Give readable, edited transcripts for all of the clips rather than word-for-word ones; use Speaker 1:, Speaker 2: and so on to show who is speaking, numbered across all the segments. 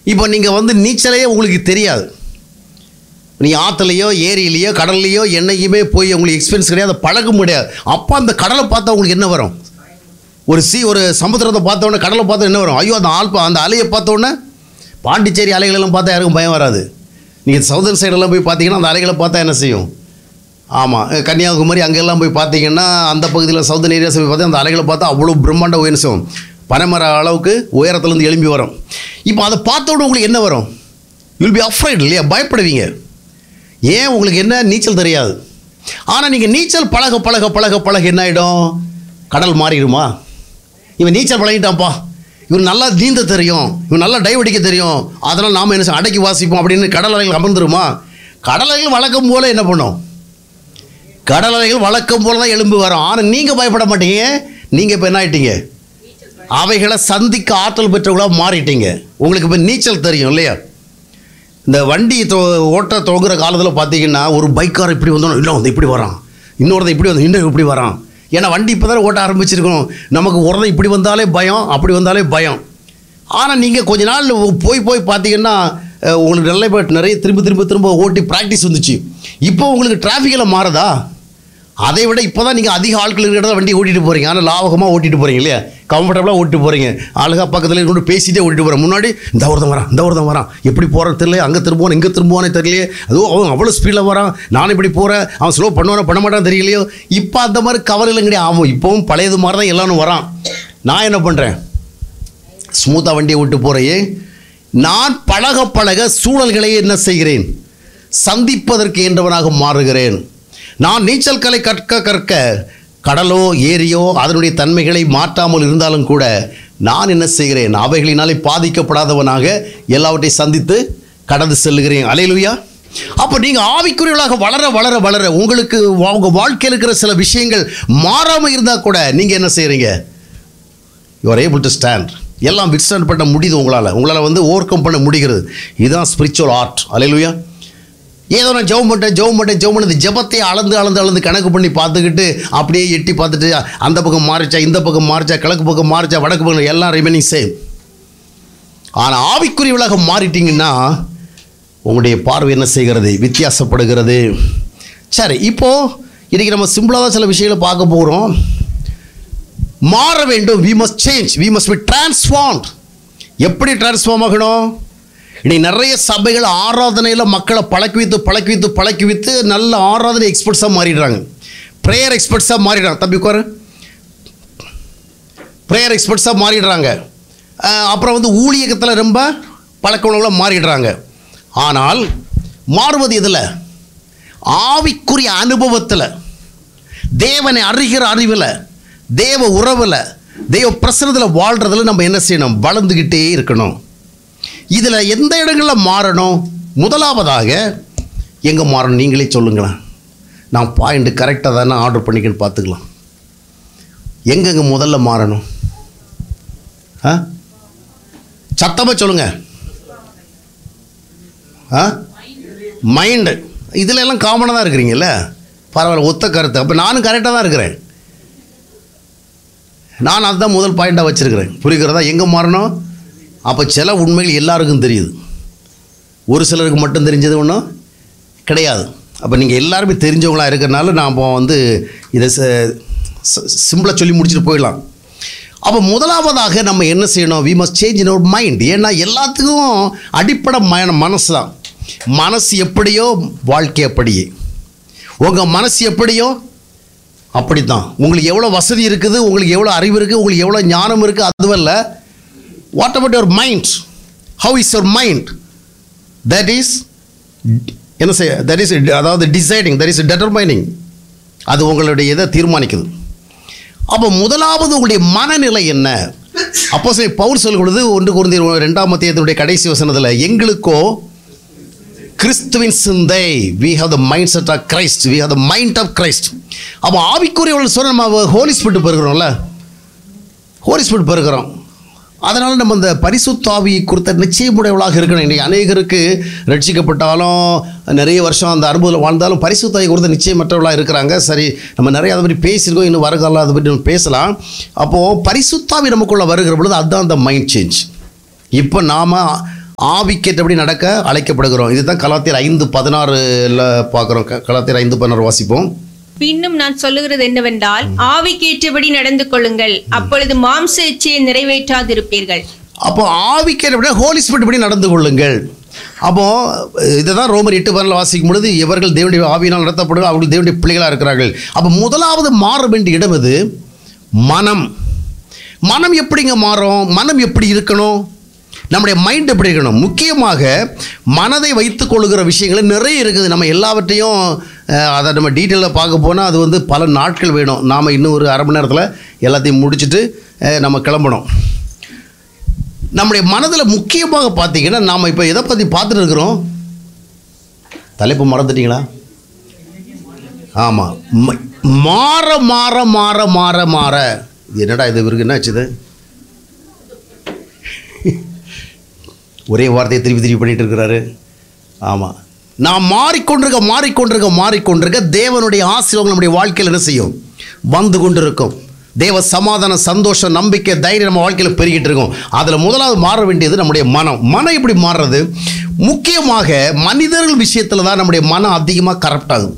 Speaker 1: இப்போ நீங்கள் வந்து நீச்சலே உங்களுக்கு தெரியாது, நீங்கள் ஆற்றுலையோ ஏரியிலையோ கடல்லையோ என்னைக்குமே போய் உங்களுக்கு எக்ஸ்பீரியன்ஸ் கிடையாது, பழக முடியாது. அப்போ அந்த கடலை பார்த்தா உங்களுக்கு என்ன வரும்? ஒரு சமுத்திரத்தை பார்த்தோன்னே, கடலை பார்த்தா என்ன வரும்? ஐயோ அந்த அலையை பார்த்தோன்னே, பாண்டிச்சேரி அலைகளெல்லாம் பார்த்தா யாருக்கும் பயம் வராது. நீங்கள் சவுதர்ன் சைடெல்லாம் போய் பார்த்தீங்கன்னா அந்த அலைகளை பார்த்தா என்ன செய்யும்? ஆமாம், கன்னியாகுமரி அங்கெல்லாம் போய் பார்த்தீங்கன்னா அந்த பகுதியில் சவுதர்ன் ஏரியாஸ் போய் பார்த்தா அந்த அலைகளை பார்த்தா அவ்வளோ பிரம்மாண்ட உயர்ச்சம், பனைமர அளவுக்கு உயரத்துலேருந்து எழும்பி வரும். இப்போ அதை பார்த்தோட உங்களுக்கு என்ன வரும்? யூல் பி அஃப்ரைட் இல்லையா? பயப்படுவீங்க. ஏன்? உங்களுக்கு என்ன? நீச்சல் தெரியாது. ஆனால் நீங்கள் நீச்சல் பழக பழக பழக பழக என்ன ஆகிடும்? கடல் மாறிடுமா? இவன் நீச்சல் பழகிட்டான்ப்பா, இவன் நல்லா நீந்த தெரியும், இவன் நல்லா டைவ் அடிக்க தெரியும், அதனால் நாம் என்ன அடக்கி வாசிப்போம் அப்படின்னு கடல் அலைகள் அமர்ந்துருமா? கடல் அலைகள் வழக்கம் போல் என்ன பண்ணும்? கடல் அலைகள் வழக்கம் போல் தான் எழும்பி வரும். ஆனால் நீங்கள் பயப்பட மாட்டீங்க. நீங்கள் இப்போ என்ன ஆகிட்டீங்க? அவைகளை சந்திக்க ஆற்றல் பெற்றவங்களாக மாறிட்டீங்க. உங்களுக்கு இப்போ நீச்சல் தெரியும் இல்லையா? இந்த வண்டி ஓட்ட தொங்குற காலத்தில் பார்த்தீங்கன்னா ஒரு பைக்கார் இப்படி வந்தோம், இல்லை வந்து இப்படி வரான், இன்னொருத்த இப்படி வந்து இன்னும் இப்படி வரான். ஏன்னா வண்டி இப்போ தான் ஓட்ட ஆரம்பிச்சிருக்கணும். நமக்கு ஒருத்தன் இப்படி வந்தாலே பயம், அப்படி வந்தாலே பயம். ஆனால் நீங்கள் கொஞ்ச நாள் போய் பார்த்தீங்கன்னா உங்களுக்கு நிறைய திரும்ப ஓட்டி ப்ராக்டிஸ் வந்துச்சு. இப்போ உங்களுக்கு டிராஃபிக்கில் மாறுதா? அதை விட இப்போ தான் நீங்கள் அதிக ஆட்கள் இருக்கிறத வண்டி ஓட்டிகிட்டு போகிறீங்க. ஆனால் லாபகமாக ஓட்டிகிட்டு போகிறீங்க இல்லையா? கம்ஃபர்டபுளாக ஓட்டிட்டு போகிறீங்க. ஆளுகா பக்கத்தில் கொண்டு பேசிகிட்டே ஓட்டிட்டு போகிறேன். முன்னாடி இந்த ஒருத்தன் வரான், எப்படி போகிறான்னு தெரியல, அங்கே திரும்புவான் இங்கே திரும்புவானே தெரியலையே, அதுவும் அவன் அவ்வளோ ஸ்பீடில் வரான், நான் இப்படி போகிறேன், அவன் ஸ்லோ பண்ண மாட்டான் தெரியலையோ. இப்போ அந்த மாதிரி கவலையில் கிடையாது. ஆமாம், இப்போவும் பழையது மாதிரி தான் எல்லாரும் வரான். நான் என்ன பண்ணுறேன்? ஸ்மூத்தாக வண்டியை விட்டு போகிறேன். நான் பழக பழக சூழல்களை என்ன செய்கிறேன்? சந்திப்பதற்கு என்றவனாக மாறுகிறேன். நான் நீச்சல் கலை கற்க கடலோ ஏரியோ அதனுடைய தன்மைகளை மாற்றாமல் இருந்தாலும் கூட நான் என்ன செய்கிறேன்? அவைகளினாலே பாதிக்கப்படாதவனாக எல்லாவற்றையும் சந்தித்து கடந்து செல்லுகிறேன். அல்லேலூயா. அப்போ நீங்கள் ஆவிக்குரியவர்களாக வளர வளர வளர உங்களுக்கு உங்கள் வாழ்க்கையில் இருக்கிற சில விஷயங்கள் மாறாமல் இருந்தால் கூட நீங்கள் என்ன செய்கிறீங்க? You are able to stand. எல்லாம் விட்ஸ்டாண்ட் பண்ண முடியுது. உங்களால் வந்து ஓவர் கம் பண்ண முடிகிறது. இதுதான் ஸ்பிரிச்சுவல் ஆர்ட். அல்லேலூயா. ஏதோ நான் ஜெபம் பண்ணது ஜெபத்தை அளந்து கணக்கு பண்ணி பார்த்துக்கிட்டு அப்படியே எட்டி பார்த்துட்டு அந்த பக்கம் மாறிச்சா, இந்த பக்கம் மாறிச்சா, கிழக்கு பக்கம் மாறிச்சா, வடக்கு பக்கம், எல்லாம் ரிமைனிங் சேம். ஆனால் ஆவிக்குரியவளாக மாறிட்டீங்கன்னா உங்களுடைய பார்வை என்ன செய்கிறது? வித்தியாசப்படுகிறது. சரி, இப்போது இன்றைக்கி நம்ம சிம்பிளாக தான் சில விஷயங்களை பார்க்க போகிறோம். மாற வேண்டும். we must change, we must be transformed. எப்படி டிரான்ஸ்ஃபார்ம் ஆகணும்? இன்னைக்கு நிறைய சபைகள் ஆராதனையில் மக்களை பழக்கி வைத்து நல்ல ஆராதனை எக்ஸ்பர்ட்ஸாக மாறிடுறாங்க. ப்ரேயர் எக்ஸ்பர்ட்ஸாக மாறிடுறாங்க. தம்பி உட்காரு. ப்ரேயர் எக்ஸ்பர்ட்ஸாக மாறிடுறாங்க. அப்புறம் வந்து ஊழியத்தில் ரொம்ப பழக்கவங்களாக மாறிடுறாங்க. ஆனால் மாறுவது இதில் ஆவிக்குரிய அனுபவத்தில், தேவனை அறிகிற அறிவில், தேவ உறவில், தேவ பிரசனத்தில் வாழ்கிறதுல நம்ம என்ன செய்யணும்? வளர்ந்துக்கிட்டே இருக்கணும். இதில் எந்த இடங்களில் மாறணும்? முதலாவதாக எங்கே மாறணும்? நீங்களே சொல்லுங்களேன். நான் பாயிண்ட் கரெக்டாக தானே ஆர்டர் பண்ணிக்கன்னு பார்த்துக்கலாம். எங்கெங்கே முதல்ல மாறணும்? சத்தமாக சொல்லுங்கள். மைண்டு. இதில் எல்லாம் காமனாக தான் இருக்கிறீங்கல்ல, பரவாயில்ல, ஒத்த கருத்து. அப்போ நானும் கரெக்டாக தான் இருக்கிறேன். நான் அதுதான் முதல் பாயிண்ட்டாக வச்சுருக்கிறேன். புரிகிறதா? எங்கே மாறணும்? அப்போ சில உண்மைகள் எல்லாருக்கும் தெரியுது, ஒரு சிலருக்கு மட்டும் தெரிஞ்சது ஒன்றும் கிடையாது. அப்போ நீங்கள் எல்லாருமே தெரிஞ்சவங்களாக இருக்கிறனால நான் இப்போ வந்து இதை சிம்பிளாக சொல்லி முடிச்சுட்டு போயிடலாம். அப்போ முதலாவதாக நம்ம என்ன செய்யணும்? We must change in our mind. ஏன்னா எல்லாத்துக்கும் அடிப்படை மனசு தான். மனசு எப்படியோ வாழ்க்கை அப்படியே. உங்கள் மனசு எப்படியோ அப்படி தான். உங்களுக்கு எவ்வளோ வசதி இருக்குது, உங்களுக்கு எவ்வளோ அறிவு இருக்குது, உங்களுக்கு எவ்வளோ ஞானம் இருக்குது, அதுவல்ல. What about your mind? How is your mind? That is என்ன செய்ய? That is அதாவது deciding, that is determining. அது உங்களுடைய இதை தீர்மானிக்குது. அப்போ முதலாவது உங்களுடைய மனநிலை என்ன? அப்போஸ்தலன் பவுல் சொல்லுகிறது 1 கொரிந்தியர் 2ஆம் அத்தியாயத்தினுடைய கடைசி வசனத்தில், எங்களுக்கோ கிறிஸ்துவின் சிந்தை. we have the mindset of Christ, we have the mind of Christ. அப்போ ஆவிக்குரியவர்கள் சொல்ல நம்ம ஹோலி ஸ்பிரிட் பெறுகிறோம்ல, ஹோலி ஸ்பிரிட் பெறுகிறோம். அதனால் நம்ம இந்த பரிசுத்த ஆவியை குறித்த நிச்சயமுடையவளாக இருக்கணும். இன்றைக்கி அநேகருக்கு ரட்சிக்கப்பட்டாலும் நிறைய வருஷம் அந்த அனுபவத்தில் வாழ்ந்தாலும் பரிசுத்த ஆவி குறித்த நிச்சயமற்றவளாக இருக்கிறாங்க. சரி, நம்ம நிறைய அதை பற்றி பேசியிருக்கோம், இன்னும் வருகாலம் அதை பற்றி நம்ம பேசலாம். அப்போது பரிசுத்த ஆவி நமக்குள்ளே வருகிற பொழுது அதுதான் அந்த மைண்ட் சேஞ்ச். இப்போ நாம் ஆவிக்கேற்றபடி நடக்க அழைக்கப்படுகிறோம். இதுதான் கலாத்தியர் 5:16 பார்க்குறோம். கலாத்தியர் 5:16 வாசிப்போம்.
Speaker 2: பின்னும் நான் சொல்லுகிறது என்னவென்றால், ஆவிக்கேற்றபடி நடந்து கொள்ளுங்கள், அப்பொழுது மாம்ச இச்சையை நிறைவேற்றாதிருப்பீர்கள்.
Speaker 1: அப்போ ஆவிக்கேற்றபடி ஹோலி ஸ்பிரிட் படி நடந்து கொள்ளுங்கள். அப்போ இதை தான் ரோமர் 8:12 வாசிக்கும் பொழுது, இவர்கள் தேவனுடைய ஆவியினால் நடத்தப்படுவார்கள், அவர்கள் தேவனுடைய பிள்ளைகளாக இருக்கிறார்கள். அப்போ முதலாவது மாற வேண்டிய இடம் இது மனம். மனம் எப்படிங்க மாறும்? மனம் எப்படி இருக்கணும்? நம்முடைய மைண்ட் எப்படி இருக்கணும்? முக்கியமாக மனதை வைத்துக் கொள்ளுகிற விஷயங்கள் நிறைய இருக்குது. நம்ம எல்லாவற்றையும் அதை நம்ம டீட்டெயிலாக பார்க்க போனால் அது வந்து பல நாட்கள் வேணும். நாம் இன்னும் ஒரு அரை மணி நேரத்தில் எல்லாத்தையும் முடிச்சுட்டு நம்ம கிளம்பணும். நம்முடைய மனதில் முக்கியமாக பார்த்தீங்கன்னா, நாம் இப்போ எதை பற்றி பார்த்துட்டு இருக்கிறோம்? தலைப்பு மறந்துட்டீங்களா? ஆமாம், மாற மாற மாற மாற மாற. என்னடா இது இவருக்கு என்ன ஆச்சுது? ஒரே வார்த்தையை திருப்பி திருப்பி பண்ணிட்டு இருக்கிறாரு. ஆமாம், நாம் மாறிக்கொண்டிருக்க தேவனுடைய ஆசீர்வாதம் நம்முடைய வாழ்க்கையில் என்ன செய்யும்? வந்து கொண்டு இருக்கும். தேவ சமாதானம், சந்தோஷம், நம்பிக்கை, தைரியம் நம்ம வாழ்க்கையில் பெருகிட்டு இருக்கும். அதில் முதலாவது மாற வேண்டியது நம்முடைய மனம். மனம் எப்படி மாறுறது? முக்கியமாக மனிதர்கள் விஷயத்தில் தான் நம்முடைய மனம் அதிகமாக கரப்ட் ஆகுது.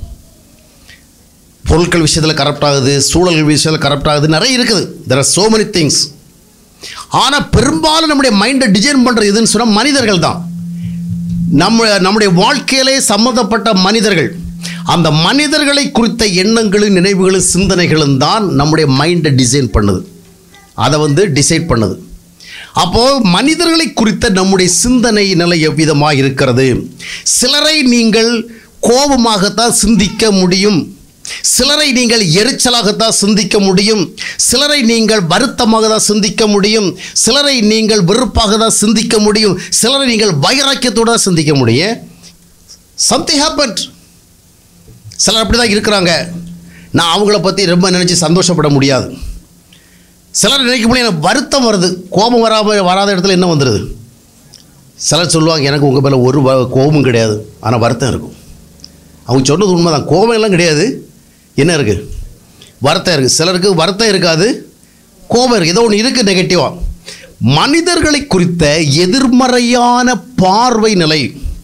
Speaker 1: பொருட்கள் விஷயத்தில் கரப்ட் ஆகுது, சூழல்கள் விஷயத்தில் கரப்ட் ஆகுது, நிறைய இருக்குது. there are so many things. ஆனால் பெரும்பாலும் நம்முடைய மைண்டை டிசைன் பண்ணுறது எதுன்னு சொன்னால் மனிதர்கள் தான். நம்முடைய வாழ்க்கையிலே சம்மந்தப்பட்ட மனிதர்கள், அந்த மனிதர்களை குறித்த எண்ணங்களும் நினைவுகளும் சிந்தனைகளும் தான் நம்முடைய மைண்டை டிசைன் பண்ணுது, அதை வந்து டிசைட் பண்ணுது. அப்போது மனிதர்களை குறித்த நம்முடைய சிந்தனை நிலை எவ்விதமாக இருக்கிறது? சிலரை நீங்கள் கோபமாகத்தான் சிந்திக்க முடியும், சிலரை நீங்கள் எரிச்சலாகத்தான் சிந்திக்க முடியும், சிலரை நீங்கள் வருத்தமாக தான் சிந்திக்க முடியும், சிலரை நீங்கள் வெறுப்பாக தான் சிந்திக்க முடியும், சிலரை நீங்கள் வைராக்கியத்தோடு தான் சிந்திக்க முடியும். Something happened. சிலர் அப்படி தான் இருக்கிறாங்க. நான் அவங்கள பற்றி ரொம்ப நினச்சி சந்தோஷப்பட முடியாது. சிலர் நினைக்கும் போது எனக்கு வருத்தம் வருது. கோபம் வராத இடத்துல என்ன வந்துடுது? சிலர் சொல்லுவாங்க, எனக்கு உங்கள் மேலே ஒரு கோபமும் கிடையாது, ஆனால் வருத்தம் இருக்கும். அவங்க சொன்னது உண்மை தான். கோபம் எல்லாம் கிடையாது, என்ன இருக்குது? வருத்தம் இருக்குது. சிலருக்கு வருத்தம் இருக்காது, கோபம் இருக்குது, ஏதோ ஒன்று இருக்குது நெகட்டிவாக. மனிதர்களை குறித்த எதிர்மறையான பார்வை நிலை.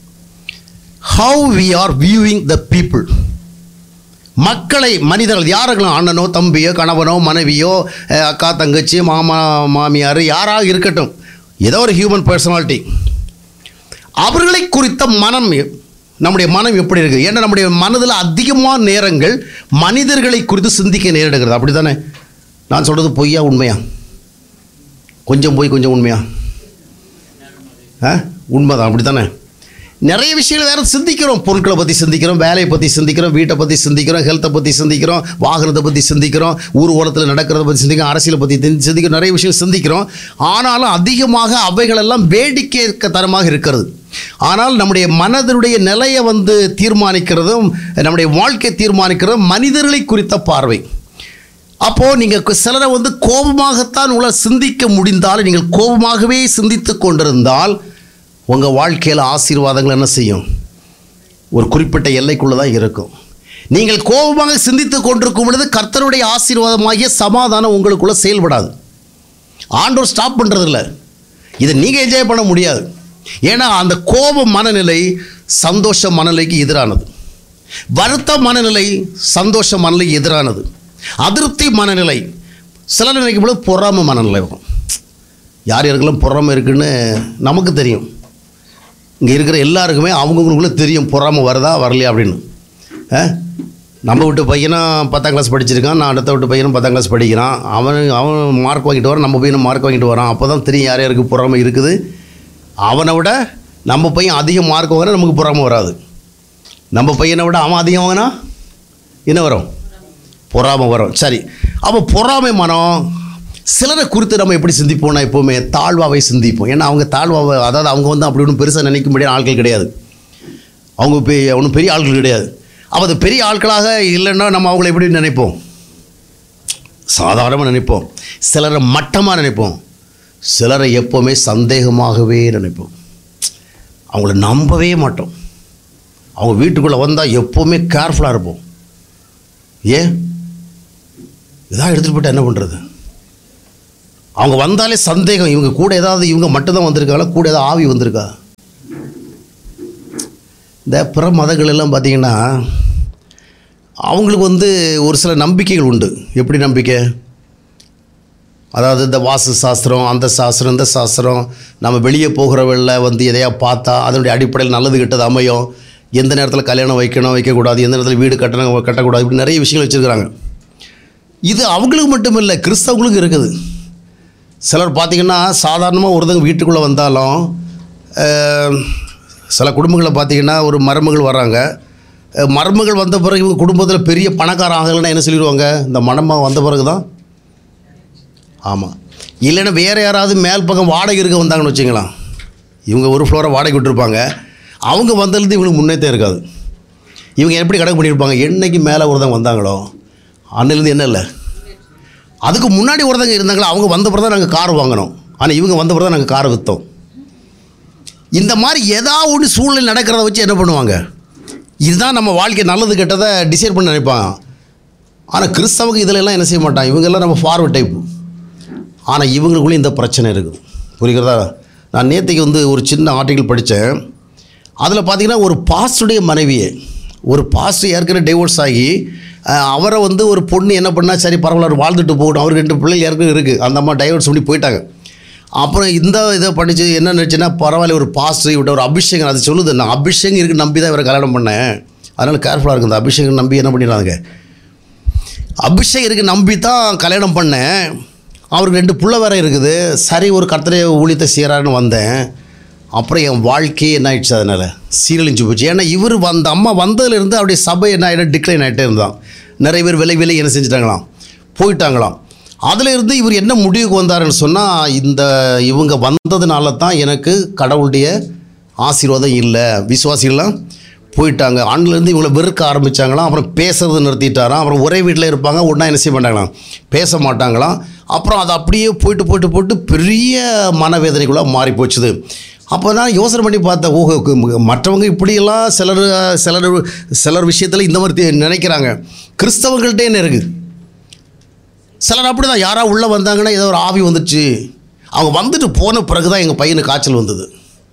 Speaker 1: how we are viewing the people. மக்களை, மனிதர்கள் யாருக்கலாம், அண்ணனோ தம்பியோ கணவனோ மனைவியோ அக்கா தங்கச்சி மாமா மாமியார் யாராக இருக்கட்டும், ஏதோ ஒரு ஹியூமன் பர்சனாலிட்டி, அவர்களை குறித்த மனம், நம்முடைய மனம் எப்படி இருக்குது? ஏன்னா நம்முடைய மனதில் அதிகமான நேரங்கள் மனிதர்களை குறித்து சிந்திக்க நேரிடுகிறது. அப்படி தானே? நான் சொல்கிறது பொய்யா உண்மையா? கொஞ்சம் போய் கொஞ்சம் உண்மையா? உண்மைதான். அப்படி தானே? நிறைய விஷயங்கள் வேறு சிந்திக்கிறோம். பொருட்களை பற்றி சிந்திக்கிறோம், வேலையை பற்றி சிந்திக்கிறோம், வீட்டை பற்றி சிந்திக்கிறோம், ஹெல்த்தை பற்றி சிந்திக்கிறோம், வாகனத்தை பற்றி சிந்திக்கிறோம், ஊர் ஓரத்தில் நடக்கிறத பற்றி சிந்திக்கிறோம், அரசியலை பற்றி சிந்திக்கிறோம், நிறைய விஷயம் சிந்திக்கிறோம். ஆனாலும் அதிகமாக அவைகளெல்லாம் வேடிக்கை தரமாக இருக்கிறது. ஆனால் நம்முடைய மனதினுடைய நிலையை வந்து தீர்மானிக்கிறதும், நம்முடைய வாழ்க்கை தீர்மானிக்கிறதும் மனிதர்களை குறித்த பார்வை. அப்போது நீங்கள் சிலரை வந்து கோபமாகத்தான் உங்களால் சிந்திக்க முடிந்தாலும், நீங்கள் கோபமாகவே சிந்தித்து கொண்டிருந்தால் உங்கள் வாழ்க்கையில் ஆசீர்வாதங்கள் என்ன செய்யும்? ஒரு குறிப்பிட்ட எல்லைக்குள்ளே தான் இருக்கும். நீங்கள் கோபமாக சிந்தித்து கொண்டிருக்கும் பொழுது கர்த்தருடைய ஆசீர்வாதமாகிய சமாதானம் உங்களுக்குள்ளே செயல்படாது. ஆண்டவர் ஸ்டாப் பண்ணுறதில்ல. இதை நீங்கள் என்ஜாய் பண்ண முடியாது. ஏன்னா அந்த கோப மனநிலை சந்தோஷ மனநிலைக்கு எதிரானது, வருத்த மனநிலை சந்தோஷ மனநிலைக்கு எதிரானது, அதிருப்தி மனநிலை, சில நினைக்கும் பொழுது பொறாமை மனநிலை வரும். யார் யாருக்கெல்லாம் பொறாமை இருக்குன்னு நமக்கு தெரியும். இங்கே இருக்கிற எல்லாருக்குமே அவங்கவுங்களுக்குள்ளே தெரியும் பொறாமை வருதா வரலையா அப்படின்னு. நம்ம வீட்டு பையனும் 10ஆம் கிளாஸ் படிச்சிருக்கான், நான் அடுத்த வீட்டு பையனும் 10ஆம் கிளாஸ் படிக்கிறான். அவன் மார்க் வாங்கிட்டு வரான், நம்ம பையனும் மார்க் வாங்கிட்டு வரான். அப்போ தான் தெரியும் யார் யாருக்கு பொறாமை இருக்குது. அவனை விட நம்ம பையன் அதிக மார்க் வாங்கினா நமக்கு பொறாமை வராது. நம்ம பையனை விட அவன் அதிகம் வாங்கினா என்ன வரும்? பொறாமை வரும். சரி, அப்போ பொறாமை மனம். சிலரை குறித்து நம்ம எப்படி சிந்திப்போம்னா எப்போவுமே தாழ்வாவை சிந்திப்போம். ஏன்னா அவங்க தாழ்வாவை, அதாவது அவங்க வந்து அப்படி ஒன்றும் பெருசாக நினைக்க முடியாத ஆட்கள் கிடையாது. அவங்க ஒன்றும் பெரிய ஆட்கள் கிடையாது. அப்போ அது பெரிய ஆட்களாக இல்லைன்னா நம்ம அவங்கள எப்படி நினைப்போம்? சாதாரணமாக நினைப்போம். சிலரை மட்டமாக நினைப்போம். சிலரை எப்போவுமே சந்தேகமாகவே நினைப்போம். அவங்கள நம்பவே மாட்டோம். அவங்க வீட்டுக்குள்ளே வந்தால் எப்போவுமே கேர்ஃபுல்லாக இருப்போம். ஏன் இதாக எடுத்துகிட்டு போய்ட்டு என்ன பண்ணுறது? அவங்க வந்தாலே சந்தேகம். இவங்க கூட ஏதாவது இவங்க மட்டும்தான் வந்திருக்காங்களா, கூட ஏதாவது ஆவி வந்திருக்கா? இந்த பிற மதங்கள் எல்லாம் பார்த்திங்கன்னா அவங்களுக்கு வந்து ஒரு சில நம்பிக்கைகள் உண்டு. எப்படி நம்பிக்கை? அதாவது இந்த வாஸ்து சாஸ்திரம், அந்த சாஸ்திரம், இந்த சாஸ்திரம், நம்ம வெளியே போகிறவள்ள வந்து எதையா பார்த்தா அதனுடைய அடிப்படையில் நல்லது கெட்டது அமையும், எந்த நேரத்தில் கல்யாணம் வைக்கணும் வைக்கக்கூடாது, எந்த நேரத்தில் வீடு கட்டக்கூடாது, இப்படி நிறைய விஷயங்கள் வச்சுருக்கிறாங்க. இது அவங்களுக்கு மட்டும் இல்லை, கிறிஸ்தவங்களுக்கும் இருக்குது. சிலர் பார்த்திங்கன்னா சாதாரணமாக ஒருத்தங்க வீட்டுக்குள்ளே வந்தாலும் சில குடும்பங்களில் பார்த்திங்கன்னா ஒரு மருமகள் வராங்க. மருமகள் வந்த பிறகு இவங்க குடும்பத்தில் பெரிய பணக்காரன் ஆகலைன்னா என்ன சொல்லிடுவாங்க? இந்த மணமகன் வந்த பிறகு தான். ஆமாம், இல்லைன்னா வேறு யாராவது மேல் பக்கம் வாடகை இருக்க வந்தாங்கன்னு வச்சுக்கலாம். இவங்க ஒரு ஃப்ளோரை வாடகை விட்டுருப்பாங்க. அவங்க வந்ததுலேருந்து இவங்களுக்கு முன்னேற்றம் இருக்காது. இவங்க எப்படி கணக்கு பண்ணியிருப்பாங்க? என்னைக்கு மேலே ஒருத்தங்க வந்தாங்களோ அன்னிலேருந்து என்ன இல்லை, அதுக்கு முன்னாடி ஒருத்தங்க இருந்தாங்களோ அவங்க வந்த பிறகு தான் நாங்கள் கார் வாங்கினோம், ஆனால் இவங்க வந்த பிறகு தான் நாங்கள் காரை விற்றோம். இந்த மாதிரி ஏதாவது ஒன்று சூழ்நிலை நடக்கிறத வச்சு என்ன பண்ணுவாங்க? இதுதான் நம்ம வாழ்க்கை நல்லது கெட்டதை டிசைட் பண்ண நினைப்பாங்க. ஆனால் கிறிஸ்தவங்க இதிலெல்லாம் என்ன செய்ய மாட்டாங்க. இவங்கெல்லாம் நம்ம ஃபார்வர்ட் டைப்பு. ஆனால் இவங்களுக்குள்ளே இந்த பிரச்சனை இருக்குது. புரிகிறதா? நான் நேற்றுக்கு வந்து ஒரு சின்ன ஆர்டிக்கல் படித்தேன். அதில் பார்த்திங்கன்னா ஒரு பாஸ்டருடைய மனைவியை, ஒரு பாஸ்டர் ஏற்கனவே டைவோர்ஸ் ஆகி அவரை வந்து ஒரு பொண்ணு என்ன பண்ணால் சரி பரவாயில்ல வாழ்ந்துட்டு போகணும், அவருக்கு 2 பிள்ளைகள் ஏற்கனவே இருக்குது, அந்த அம்மா டைவோர்ஸ் பண்ணி போயிட்டாங்க. அப்புறம் இந்த இதை படித்து என்ன நினச்சுன்னா, பரவாயில்ல ஒரு பாஸ்டர் இவட்ட ஒரு அபிஷேகம், அது சொல்லுது நான் அபிஷேகம் இருக்குது நம்பி தான் இவரை கல்யாணம் பண்ணேன், அதனால் கேர்ஃபுல்லாக இருக்குது. இந்த அபிஷேகம் நம்பி என்ன பண்ணிடுறாங்க, அபிஷேகம் இருக்குது நம்பி தான் கல்யாணம் பண்ணேன், அவருக்கு 2 புள்ள வேறு இருக்குது, சரி ஒரு கர்த்தரை ஊழியத்தை செய்கிறாருன்னு வந்தேன். அப்புறம் என் வாழ்க்கையே என்ன ஆகிடுச்சு, அதனால் சீரழிஞ்சு போச்சு. ஏன்னா இவர் அந்த அம்மா வந்ததுலேருந்து அப்படியே சபை என்ன ஆகிடும், டிக்ளைன் ஆகிட்டே இருந்தான். நிறைய பேர் விலை என்ன செஞ்சிட்டாங்களாம், போயிட்டாங்களாம். அதில் இருந்து இவர் என்ன முடிவுக்கு வந்தாருன்னு சொன்னால், இவங்க வந்ததுனால தான் எனக்கு கடவுளுடைய ஆசீர்வாதம் இல்லை, விசுவாசிகள்லாம் போயிட்டாங்க, ஆண்லேருந்து இவங்களை வெறுக்க ஆரம்பித்தாங்களாம். அப்புறம் பேசுறது நிறுத்திட்டாராம். அப்புறம் ஒரே வீட்டில் இருப்பாங்க, ஒன்றா என்ன செய்ய மாட்டாங்களாம், பேச மாட்டாங்களாம். அப்புறம் அது அப்படியே போயிட்டு பெரிய மனவேதனைக்குள்ளே மாறி போச்சுது. அப்போ தான் யோசனை பண்ணி பார்த்தேன், ஓஹோ மற்றவங்க இப்படியெல்லாம் சிலர் விஷயத்தில் இந்த மாதிரி நினைக்கிறாங்க, கிறிஸ்தவங்கள்ட்டே என்ன இருக்குது. சிலர் அப்படி தான், யாராவது உள்ளே வந்தாங்கன்னா ஏதோ ஒரு ஆவி வந்துடுச்சு, அவங்க வந்துட்டு போன பிறகு தான் எங்கள் பையனுக்கு காய்ச்சல் வந்தது,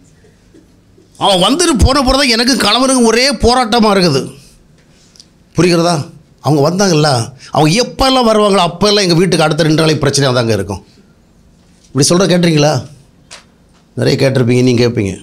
Speaker 1: அவன் வந்துட்டு போன பிறகு தான் எனக்கு கணவனுக்கு ஒரே போராட்டமாக இருக்குது. புரிகிறதா? அவங்க வந்தாங்கல்ல, அவங்க எப்போல்லாம் வருவாங்களோ அப்போல்லாம் எங்கள் வீட்டுக்கு அடுத்த 2 நாளைக்கு பிரச்சனையாக தாங்க இருக்கும். இப்படி சொல்கிற கேட்டிருக்கீங்களா? நிறைய கேட்டிருப்பீங்க, நீங்கள் கேட்பீங்க.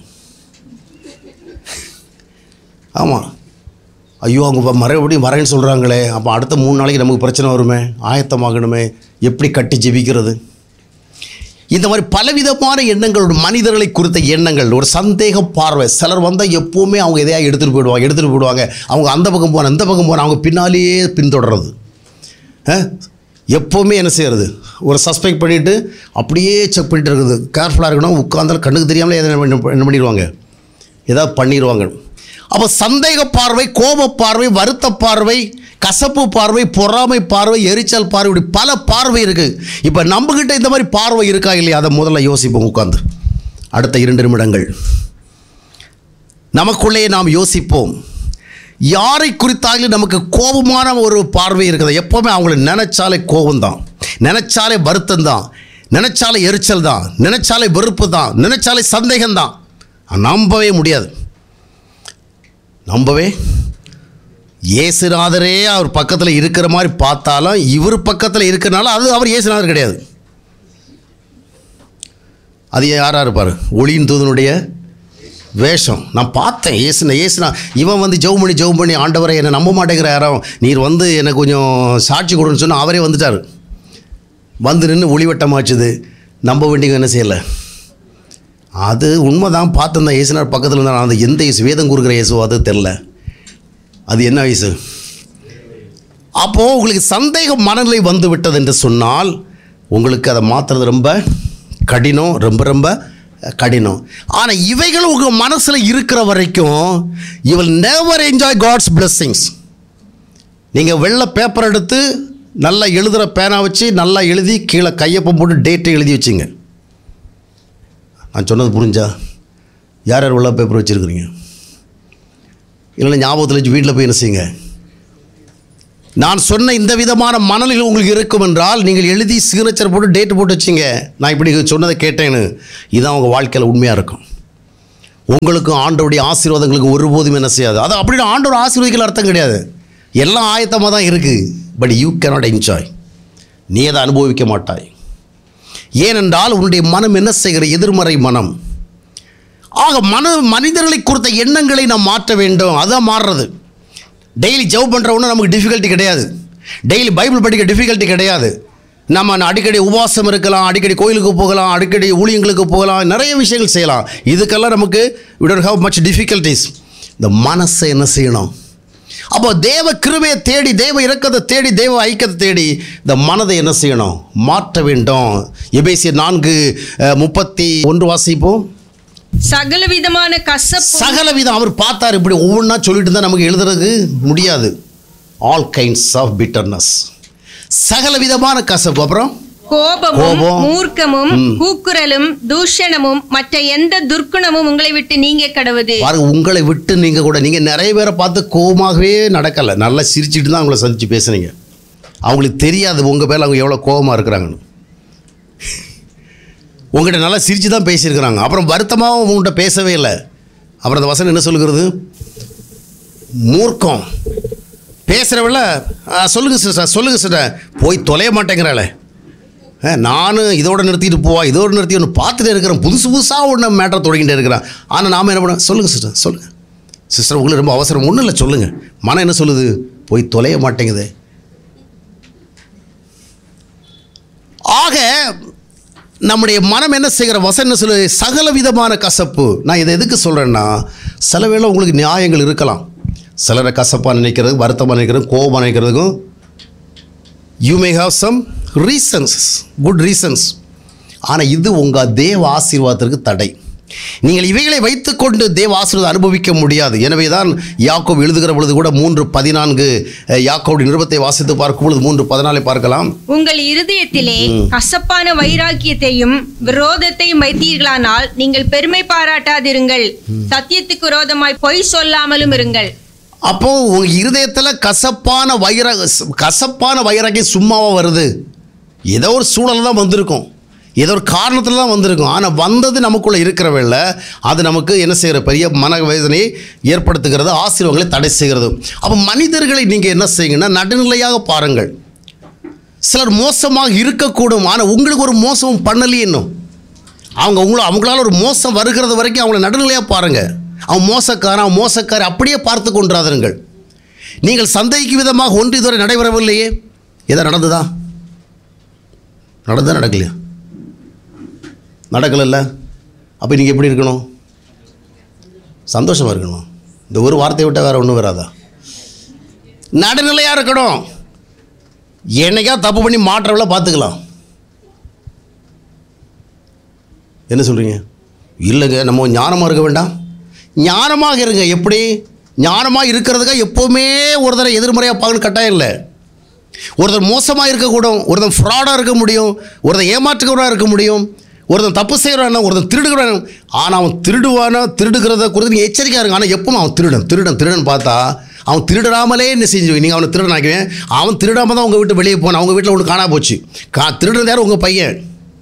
Speaker 1: ஆமாம், ஐயோ அவங்க மறுபடியும் வரேன்னு சொல்கிறாங்களே, அப்போ அடுத்த 3 நாளைக்கு நமக்கு பிரச்சனை வருமே, ஆயத்தமாகணுமே, எப்படி கட்டி ஜெபிக்கிறது? இந்த மாதிரி பலவிதமான எண்ணங்கள், மனிதர்களை குறித்த எண்ணங்கள், ஒரு சந்தேக பார்வை. சிலர் வந்தால் எப்போவுமே அவங்க எதையாக எடுத்துகிட்டு போயிடுவாங்க. அவங்க அந்த பக்கம் போனால் இந்த பக்கம் போனால் அவங்க பின்னாலேயே பின்தொடர்றது. எப்போவுமே என்ன செய்கிறது, ஒரு சஸ்பெக்ட் பண்ணிவிட்டு அப்படியே செக் பண்ணிட்டு இருக்குது. கேர்ஃபுல்லாக இருக்கணும். உட்கார்ந்தாலும் கண்ணுக்கு தெரியாமலே என்ன பண்ணிடுவாங்க, ஏதாவது பண்ணிடுவாங்க. அப்போ சந்தேக பார்வை, கோப பார்வை, வருத்த பார்வை, கசப்பு பார்வை, பொறாமை பார்வை, எரிச்சல் பார்வை, இப்படி பல பார்வை இருக்குது. இப்போ நம்மக்கிட்ட இந்த மாதிரி பார்வை இருக்கா இல்லையா, அதை முதல்ல யோசிப்போம் உட்காந்து. அடுத்த 2 நிமிடங்கள் நமக்குள்ளே நாம் யோசிப்போம். யாரை குறித்தாலும் நமக்கு கோபமான ஒரு பார்வை இருக்குது. எப்போவுமே அவங்கள நினைச்சாலே கோபம்தான், நினைச்சாலே வருத்தம் தான், நினைச்சாலே எரிச்சல் தான், நினைச்சாலே வெறுப்பு தான், நினைச்சாலே சந்தேகம்தான். நம்பவே முடியாது. இயேசுநாதரே அவர் பக்கத்தில் இருக்கிற மாதிரி பார்த்தாலும் இவர் பக்கத்தில் இருக்கிறனால அது அவர் இயேசுநாதர் கிடையாது. அது யாராக இருப்பார்? ஒளியின் தூதனுடைய வேஷம். நான் பார்த்தேன் ஏசுனா இவன் வந்து ஜெபம் பண்ணி ஆண்டவரை என்னை நம்ப மாட்டேங்கிற யாரும், நீர் வந்து எனக்கு கொஞ்சம் சாட்சி கொடுன்னு சொன்னால் அவரே வந்துட்டார். வந்து நின்று ஒளிவட்டமாச்சுது. நம்ப வேண்டியவங்க என்ன செய்யலை. அது உண்மை தான், பார்த்துருந்தேன். இயேசுனார் பக்கத்தில் இருந்தால் அந்த எந்த இயேசு, வேதம் கொடுக்குற இயேசு அது தெரில, அது என்ன வயசு. அப்போது உங்களுக்கு சந்தேக மனநிலை வந்து விட்டது என்று சொன்னால் உங்களுக்கு அதை மாற்றுறது ரொம்ப கடினம், ரொம்ப கடினம். ஆனால் இவைகள் உங்கள் மனசில் இருக்கிற வரைக்கும் you will never enjoy God's blessings. நீங்கள் வெள்ளை பேப்பர் எடுத்து நல்லா எழுதுகிற பேனா வச்சு நல்லா எழுதி கீழே கையொப்பம் போட்டு டேட்டை எழுதி வச்சுங்க. நான் சொன்னது புரிஞ்சா? யார் யார் வெள்ளை பேப்பர் வச்சுருக்குறீங்க? இல்லைன்னா ஞாபகத்தில் வச்சு வீட்டில் போய் என்ன செய்யுங்க. நான் சொன்ன இந்த விதமான மனநிலை உங்களுக்கு இருக்கும் என்றால் நீங்கள் எழுதி சிக்னேச்சர் போட்டு டேட்டு போட்டு வச்சிங்க, நான் இப்படி சொன்னதை கேட்டேன்னு. இதுதான் உங்கள் வாழ்க்கையில் உண்மையாக இருக்கும். உங்களுக்கும் ஆண்டவருடைய ஆசீர்வாதங்களுக்கு ஒருபோதும் என்ன செய்யாது. அது அப்படின்னு ஆண்டவர் ஆசீர்வதிக்கல அர்த்தம் கிடையாது. எல்லாம் ஆயத்தமாக தான் இருக்குது. But you cannot enjoy. நீ அதை அனுபவிக்க மாட்டாய். ஏனென்றால் உன்னுடைய மனம் என்ன செய்கிற எதிர்மறை மனம். ஆக மனிதர்களை குறித்த எண்ணங்களை நாம் மாற்ற வேண்டும். அதுதான் மாறுறது. டெய்லி ஜெபம் பண்ணுறவொன்னும் நமக்கு டிஃபிகல்ட்டி கிடையாது. டெய்லி பைபிள் படிக்க டிஃபிகல்ட்டி கிடையாது. நம்ம அடிக்கடி உபவாசம் இருக்கலாம், அடிக்கடி கோயிலுக்கு போகலாம், அடிக்கடி ஊழியங்களுக்கு போகலாம், நிறைய விஷயங்கள் செய்யலாம். இதுக்கெல்லாம் நமக்கு we don't have much difficulties. இந்த மனசை என்ன செய்யணும்? அப்போ தேவ கிருபையை தேடி, தேவ இரக்கத்தை தேடி, தேவ ஐக்கியத்தை தேடி இந்த மனதை என்ன செய்யணும்? மாற்ற வேண்டும். எபேசியர் 4:31 வாசிப்போம்.
Speaker 2: சகலவிதமான கசப்பு,
Speaker 1: சகலவிதம் அவர் பார்த்தார். இப்படி ஒவ்வொன்றா சொல்லிட்டு இருந்தால் நமக்கு எழுதுறதுக்கு முடியாது. ஆல் கைண்ட்ஸ் ஆஃப் பிட்டர்னஸ், சகலவிதமான கசப்பு. அப்புறம்
Speaker 2: கோபமும் மூர்க்கமும் கூக்குரலும் தூஷணமும் மற்ற எந்த துர்க்குணமும் உங்களை விட்டு நீங்க கடவுது.
Speaker 1: பாருங்க, உங்களை விட்டு நீங்க கூட, நீங்க நிறைய பேரை பார்த்து கோபமாகவே நடக்கலை, நல்லா சிரிச்சுட்டு தான் அவங்கள சந்திச்சு பேசுனீங்க. அவங்களுக்கு தெரியாது உங்க பேர் அவங்க எவ்வளோ கோபமாக இருக்கிறாங்கன்னு. உங்கள்கிட்ட நல்லா சிரித்து தான் பேசியிருக்கிறாங்க. அப்புறம் வருத்தமாகவும் உங்கள்கிட்ட பேசவே இல்லை. அப்புறம் அந்த வசனம் என்ன சொல்லுகிறது? மூர்க்கம் பேசுகிறவள சொல்லுங்கள் சிஸ்டர், சொல்லுங்கள் சிஸ்டர், போய் தொலைய மாட்டேங்கிறாளே, நானும் இதோடு நிறுத்திட்டு போவா, இதோடு நிறுத்தி ஒன்று பார்த்துட்டே இருக்கிறேன், புதுசு புதுசாக ஒன்று மேட்டரை தொடங்கிட்டே இருக்கிறான். ஆனால் நாம் என்ன பண்ண? சொல்லுங்கள் சிஸ்டர், சொல்லுங்கள் சிஸ்டர், உங்களுக்கு ரொம்ப அவசரம். ஒன்றும் இல்லை, சொல்லுங்கள். மனம் என்ன சொல்லுது? போய் தொலைய மாட்டேங்குது. ஆக நம்முடைய மனம் என்ன செய்கிற வசனம் என்ன சொல்லு? சகல விதமான கசப்பு. நான் இதை எதுக்கு சொல்கிறேன்னா, சில வேளை உங்களுக்கு நியாயங்கள் இருக்கலாம். சிலரை கசப்பாக நினைக்கிறது, வருத்தமாக நினைக்கிறது, கோபமாக நினைக்கிறதுக்கும் you may have some reasons, good reasons. ஆனால் இது உங்கள் தேவ ஆசீர்வாதத்திற்கு தடை. நீங்கள் இவைகளை வைத்துக்கொண்டு தேவ ஆசீர்வாதம் அனுபவிக்க முடியாது. எனவே தான் யாக்கோபு எழுதுகிற பொழுது கூட 3:14 யாக்கோபுடைய நிருபத்தை வாசித்து பார்க்கும் பொழுது 3:14 பார்க்கலாம்.
Speaker 2: உங்கள் இருதயத்திலே கசப்பான வைராக்கியத்தையும் விரோதத்தையும் வைத்தீர்களானால் நீங்கள் பெருமை பாராட்டாதிருங்கள், சத்தியத்துக்கு விரோதமாய் பொய் சொல்லாமலும் இருங்கள்.
Speaker 1: அப்போ உங்க இருதயத்தில் கசப்பான வைராக்கியம் சும்மாவா வருது? ஏதோ ஒரு சூழல் தான் வந்திருக்கும், ஏதோ ஒரு காரணத்தில் தான் வந்திருக்கும். ஆனால் வந்தது நமக்குள்ளே இருக்கிறவல்ல, அது நமக்கு என்ன செய்கிற? பெரிய மனவேதனையை ஏற்படுத்துகிறது, ஆசீர்வாதங்களை தடை செய்கிறது. அப்போ மனிதர்களை நீங்கள் என்ன செய்யுங்கன்னா, நடுநிலையாக பாருங்கள். சிலர் மோசமாக இருக்கக்கூடும், ஆனால் உங்களுக்கு ஒரு மோசம் பண்ணலையே இன்னும். அவங்களால ஒரு மோசம் வருகிறது வரைக்கும் அவங்கள நடுநிலையாக பாருங்கள். அவன் மோசக்காரி அப்படியே பார்த்து கொண்டாதீர்கள். நீங்கள் சந்தேகிக்கும் விதமாக ஒன்று இதுவரை நடைபெறவில்லையே. எதா நடந்ததா? நடக்கலையா? நடக்கலைல்ல. அப்போ நீங்கள் எப்படி இருக்கணும்? சந்தோஷமாக இருக்கணும். இந்த ஒரு வார்த்தையை விட்டால் வேறு ஒன்றும் வராதா? நடுநிலையாக இருக்கணும். என்னைக்கா தப்பு பண்ணி மாற்றவள பார்த்துக்கலாம். என்ன சொல்கிறீங்க? இல்லைங்க, நம்ம ஞானமாக இருக்க வேண்டாம். ஞானமாக இருங்க. எப்படி ஞானமாக இருக்கிறதுக்காக எப்போவுமே ஒருத்தரை எதிர்மறையாக பார்க்கணும் கட்டாயம் இல்லை. ஒருத்தர் மோசமாக இருக்கக்கூடும், ஒருத்தர் ஃப்ராடாக இருக்க முடியும், ஒருத்தர் ஏமாற்றுகிறவராக இருக்க முடியும், ஒருத்தன் தப்பு செய்கிறான், ஒருத்தன் திருடுகிறான். ஆனால் அவன் திருடுகிறத குறித்து நீங்கள் எச்சரிக்கையாக இருங்க. ஆனால் எப்பவும் அவன் திருடன் பார்த்தா அவன் திருடாமலே என்ன செஞ்சு நீங்கள் அவனை திருடன் ஆக்குவேன். அவன் திருடாமல் தான் உங்கள் வீட்டு வெளியே போனான். அவங்க வீட்டில் ஒன்று காணா போச்சு. திருடுறது யார்? உங்கள் பையன்.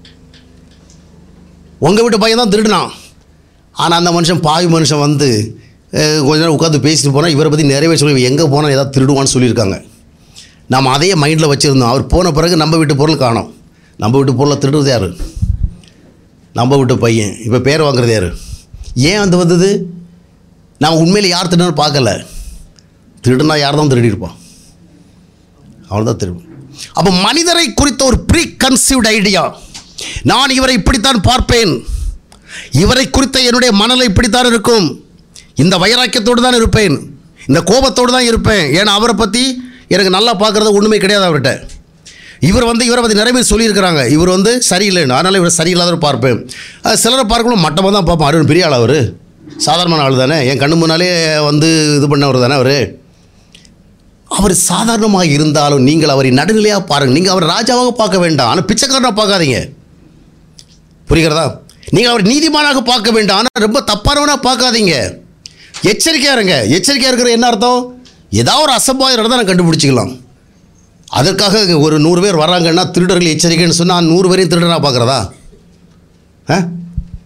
Speaker 1: உங்கள் வீட்டு பையன் தான் திருடுனான். ஆனால் அந்த மனுஷன் பாவி மனுஷன் வந்து கொஞ்ச நேரம் உட்காந்து பேசிட்டு போனால் இவரை பற்றி நிறையவே சொல்லி எங்கே போனால் ஏதாவது திருடுவான்னு சொல்லியிருக்காங்க. நம்ம அதையே மைண்டில் வச்சுருந்தோம். அவர் போன பிறகு நம்ம வீட்டு பொருள் காணோம். நம்ம வீட்டு பொருளை திருடுறது யார்? நம்ம வீட்டு பையன். இப்போ பேர் வாங்குறது யார்? ஏன் அது வந்தது? நம்ம உண்மையில் யார் திருடுன்னு பார்க்கல. திருடுனா யார் தான் திருடியிருப்பான்? அவன் தான் திருடும். அப்போ மனிதரை குறித்த ஒரு ப்ரீ கன்சீவ்டு ஐடியா, நான் இவரை இப்படித்தான் பார்ப்பேன், இவரை குறித்த என்னுடைய மனநிலை இப்படித்தான் இருக்கும், இந்த வைராக்கியத்தோடு தான் இருப்பேன், இந்த கோபத்தோடு தான் இருப்பேன். ஏன்னா அவரை பற்றி எனக்கு நல்லா பார்க்குறது ஒன்றுமே கிடையாது அவர்கிட்ட. இவரை பற்றி நிறைய பேர் சொல்லியிருக்கிறாங்க, இவர் சரியில்லைன்னு, அதனால் இவர் சரியில்லாதவர் பார்ப்பேன். சிலரை பார்க்கணும் மட்டமாக தான் பார்ப்பேன். அவர் பெரிய ஆள், அவர் சாதாரணமான ஆள் தானே, என் கண்ணு முன்னாலே இது பண்ணவர் தானே அவர் சாதாரணமாக இருந்தாலும் நீங்கள் அவரை நடுநிலையாக பாருங்கள். நீங்கள் அவரை ராஜாவாக பார்க்க வேண்டாம், ஆனால் பிச்சைக்காரனாக பார்க்காதீங்க. புரிகிறதா? நீங்கள் அவர் நீதிமானாக பார்க்க வேண்டாம், ஆனால் ரொம்ப தப்பானவனாக பார்க்காதீங்க. எச்சரிக்கையாக இருங்க. எச்சரிக்கையாக இருக்கிற என்ன அர்த்தம்? ஏதாவது ஒரு அசம்பாவிதம் நடந்தால் நான் கண்டுபிடிச்சிக்கலாம். அதற்காக ஒரு 100 பேர் வராங்கன்னா திருடர்கள் எச்சரிக்கைன்னு சொன்னால் 100 பேரையும் திருடனாக பார்க்குறதா?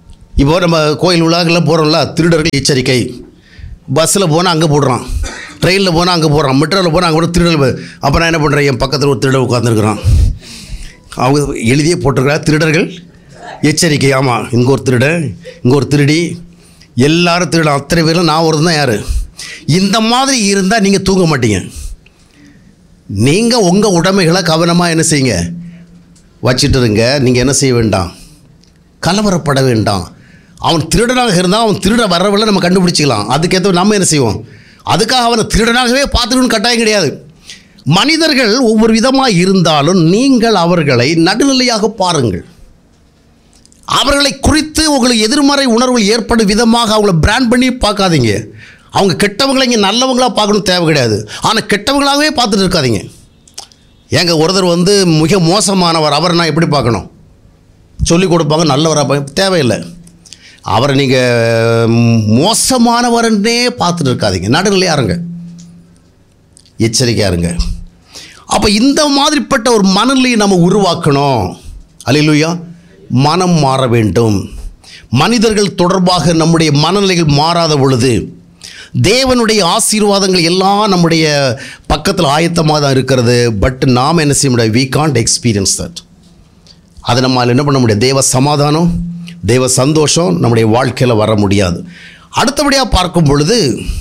Speaker 1: இப்போ நம்ம கோயில் விழாக்கெல்லாம் போகிறோம்ல, திருடர்கள் எச்சரிக்கை. பஸ்ஸில் போனால் அங்கே போடுறான், ட்ரெயினில் போனால் அங்கே போடுறான், மெட்ரோவில் போனால் அங்கே கூட திருடர்கள். அப்போ நான் என்ன பண்ணுறேன், என் பக்கத்தில் ஒரு திருடர் உட்காந்துருக்குறான், அவங்க எழுதியே போட்டிருக்கிறா திருடர்கள் எச்சரிக்கை. ஆமாம், இங்கே ஒரு திருடன், இங்கே ஒரு திருடி, எல்லாரும் திருடன், அத்தனை பேரும் நான் ஒரு தான். யார் இந்த மாதிரி இருந்தால் நீங்கள் தூங்க மாட்டீங்க. நீங்கள் உங்கள் உடைமைகளை கவனமாக என்ன செய்யுங்க, வச்சுட்டு இருங்க. நீங்கள் என்ன செய்ய வேண்டாம், கலவரப்பட வேண்டாம். அவன் திருடனாக இருந்தால் அவன் திருட வரவில்லை நம்ம கண்டுபிடிச்சிக்கலாம். அதுக்கேற்ற நம்ம என்ன செய்வோம், அதுக்காக அவனை திருடனாகவே பார்த்துக்கணும்னு கட்டாயம் கிடையாது. மனிதர்கள் ஒவ்வொரு விதமாக இருந்தாலும் நீங்கள் அவர்களை நடுநிலையாக பாருங்கள். அவர்களை குறித்து உங்களுக்கு எதிர்மறை உணர்வு ஏற்படும் விதமாக அவங்கள பிராண்ட் பண்ணி பார்க்காதீங்க. அவங்க கெட்டவங்களை இங்கே நல்லவங்களாக பார்க்கணும் தேவை கிடையாது. ஆனால் கெட்டவங்களாகவே பார்த்துட்டு இருக்காதீங்க. ஏங்க ஒருத்தர் மிக மோசமானவர், அவரை நான் எப்படி பார்க்கணும், சொல்லிக் கொடுப்பாங்க, நல்லவராக தேவையில்லை. அவரை நீங்கள் மோசமானவரன்னே பார்த்துட்டு இருக்காதீங்க, நடுநிலையாக இருங்க, எச்சரிக்கையாக இருங்க. அப்போ இந்த மாதிரிப்பட்ட ஒரு மனநிலையை நம்ம உருவாக்கணும். அல்லேலூயா. மனம் மாற வேண்டும். மனிதர்கள் தொடர்பாக நம்முடைய மனநிலைகள் மாறாத பொழுது தேவனுடைய ஆசீர்வாதங்கள் எல்லாம் நம்முடைய பக்கத்தில் ஆயத்தமாக தான் இருக்கிறது. பட் நாம் என்ன செய்ய முடியாது, we can't experience that. அதை நம்மால் என்ன பண்ண முடியாது, தேவ சமாதானம், தேவ சந்தோஷம் நம்முடைய வாழ்க்கையில் வர முடியாது. அடுத்தபடியாக பார்க்கும் பொழுது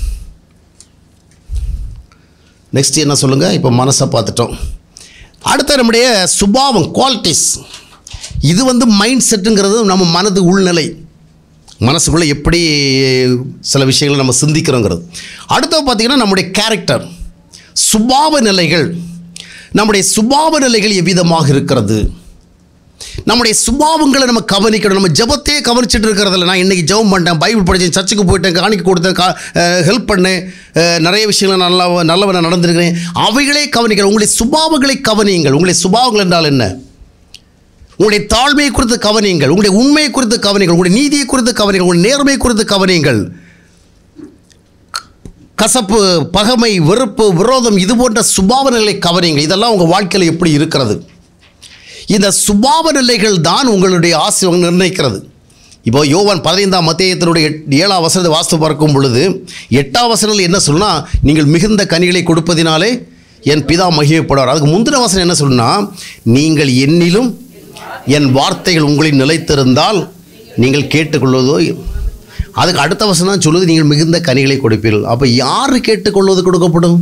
Speaker 1: நெக்ஸ்ட் என்ன சொல்லுங்கள், இப்போ மனசை பார்த்துட்டோம். அடுத்த நம்முடைய சுபாவம், குவாலிட்டிஸ். இது மைண்ட் செட்டுங்கிறது நம்ம மனது உள்நிலை, மனசுக்குள்ளே எப்படி சில விஷயங்களை நம்ம சிந்திக்கிறோங்கிறது. அடுத்தது பார்த்திங்கன்னா நம்முடைய கேரக்டர், சுபாவ நிலைகள். நம்முடைய சுபாவ நிலைகள் எவ்விதமாக இருக்கிறது, நம்முடைய சுபாவங்களை நம்ம கவனிக்கணும். நம்ம ஜெபத்தையே கவனிச்சுட்டு இருக்கிறதில்ல. நான் இன்றைக்கி ஜெபம் பண்ணிட்டேன், பைபிள் படித்தேன், சர்ச்சுக்கு போயிட்டேன், காணிக்கை கொடுத்தேன், ஹெல்ப் பண்ணேன், நிறைய விஷயங்கள் நல்லவனை நடந்திருக்கிறேன், அவைகளே கவனிக்கிறேன். உங்களுடைய சுபாவங்களை கவனியுங்கள். உங்களுடைய சுபாவங்கள் என்றால் என்ன, உங்களுடைய தாழ்மையை குறித்து கவனியுங்கள், உங்களுடைய உண்மையை குறித்து கவனியுங்கள், உங்களுடைய நீதியை குறித்து கவனியுங்கள், உங்களுடைய நேர்மையை குறித்து கவனியுங்கள். கசப்பு, பகைமை, வெறுப்பு, விரோதம், இது போன்ற சுபாவ நிலை கவனியுங்கள். இதெல்லாம் உங்கள் வாழ்க்கையில் எப்படி இருக்கிறது, இந்த சுபாவ நிலைகள் தான் உங்களுடைய ஆசீர்வாதம் நிர்ணயிக்கிறது. இப்போ யோவான் 15ஆம் அத்தியாயத்தினுடைய 7ஆம் வசனத்தை வாசித்து பார்க்கும் பொழுது 8ஆம் வசனத்தில் என்ன சொல்லுனா, நீங்கள் மிகுந்த கனிகளை கொடுப்பதினாலே என் பிதா மகிமைப்படுவார். அதுக்கு முந்தின வசனம் என்ன சொல்லுனா, நீங்கள் என்னிலும் என் வார்த்தைகள் உங்களில் நிலைத்திருந்தால் நீங்கள் கேட்டுக்கொள்வதோ. அதுக்கு அடுத்த வசனம் தான் சொல்லுது, நீங்கள் மிகுந்த கனிகளை கொடுப்பீர்கள். அப்போ யார் கேட்டுக்கொள்வது கொடுக்கப்படும்,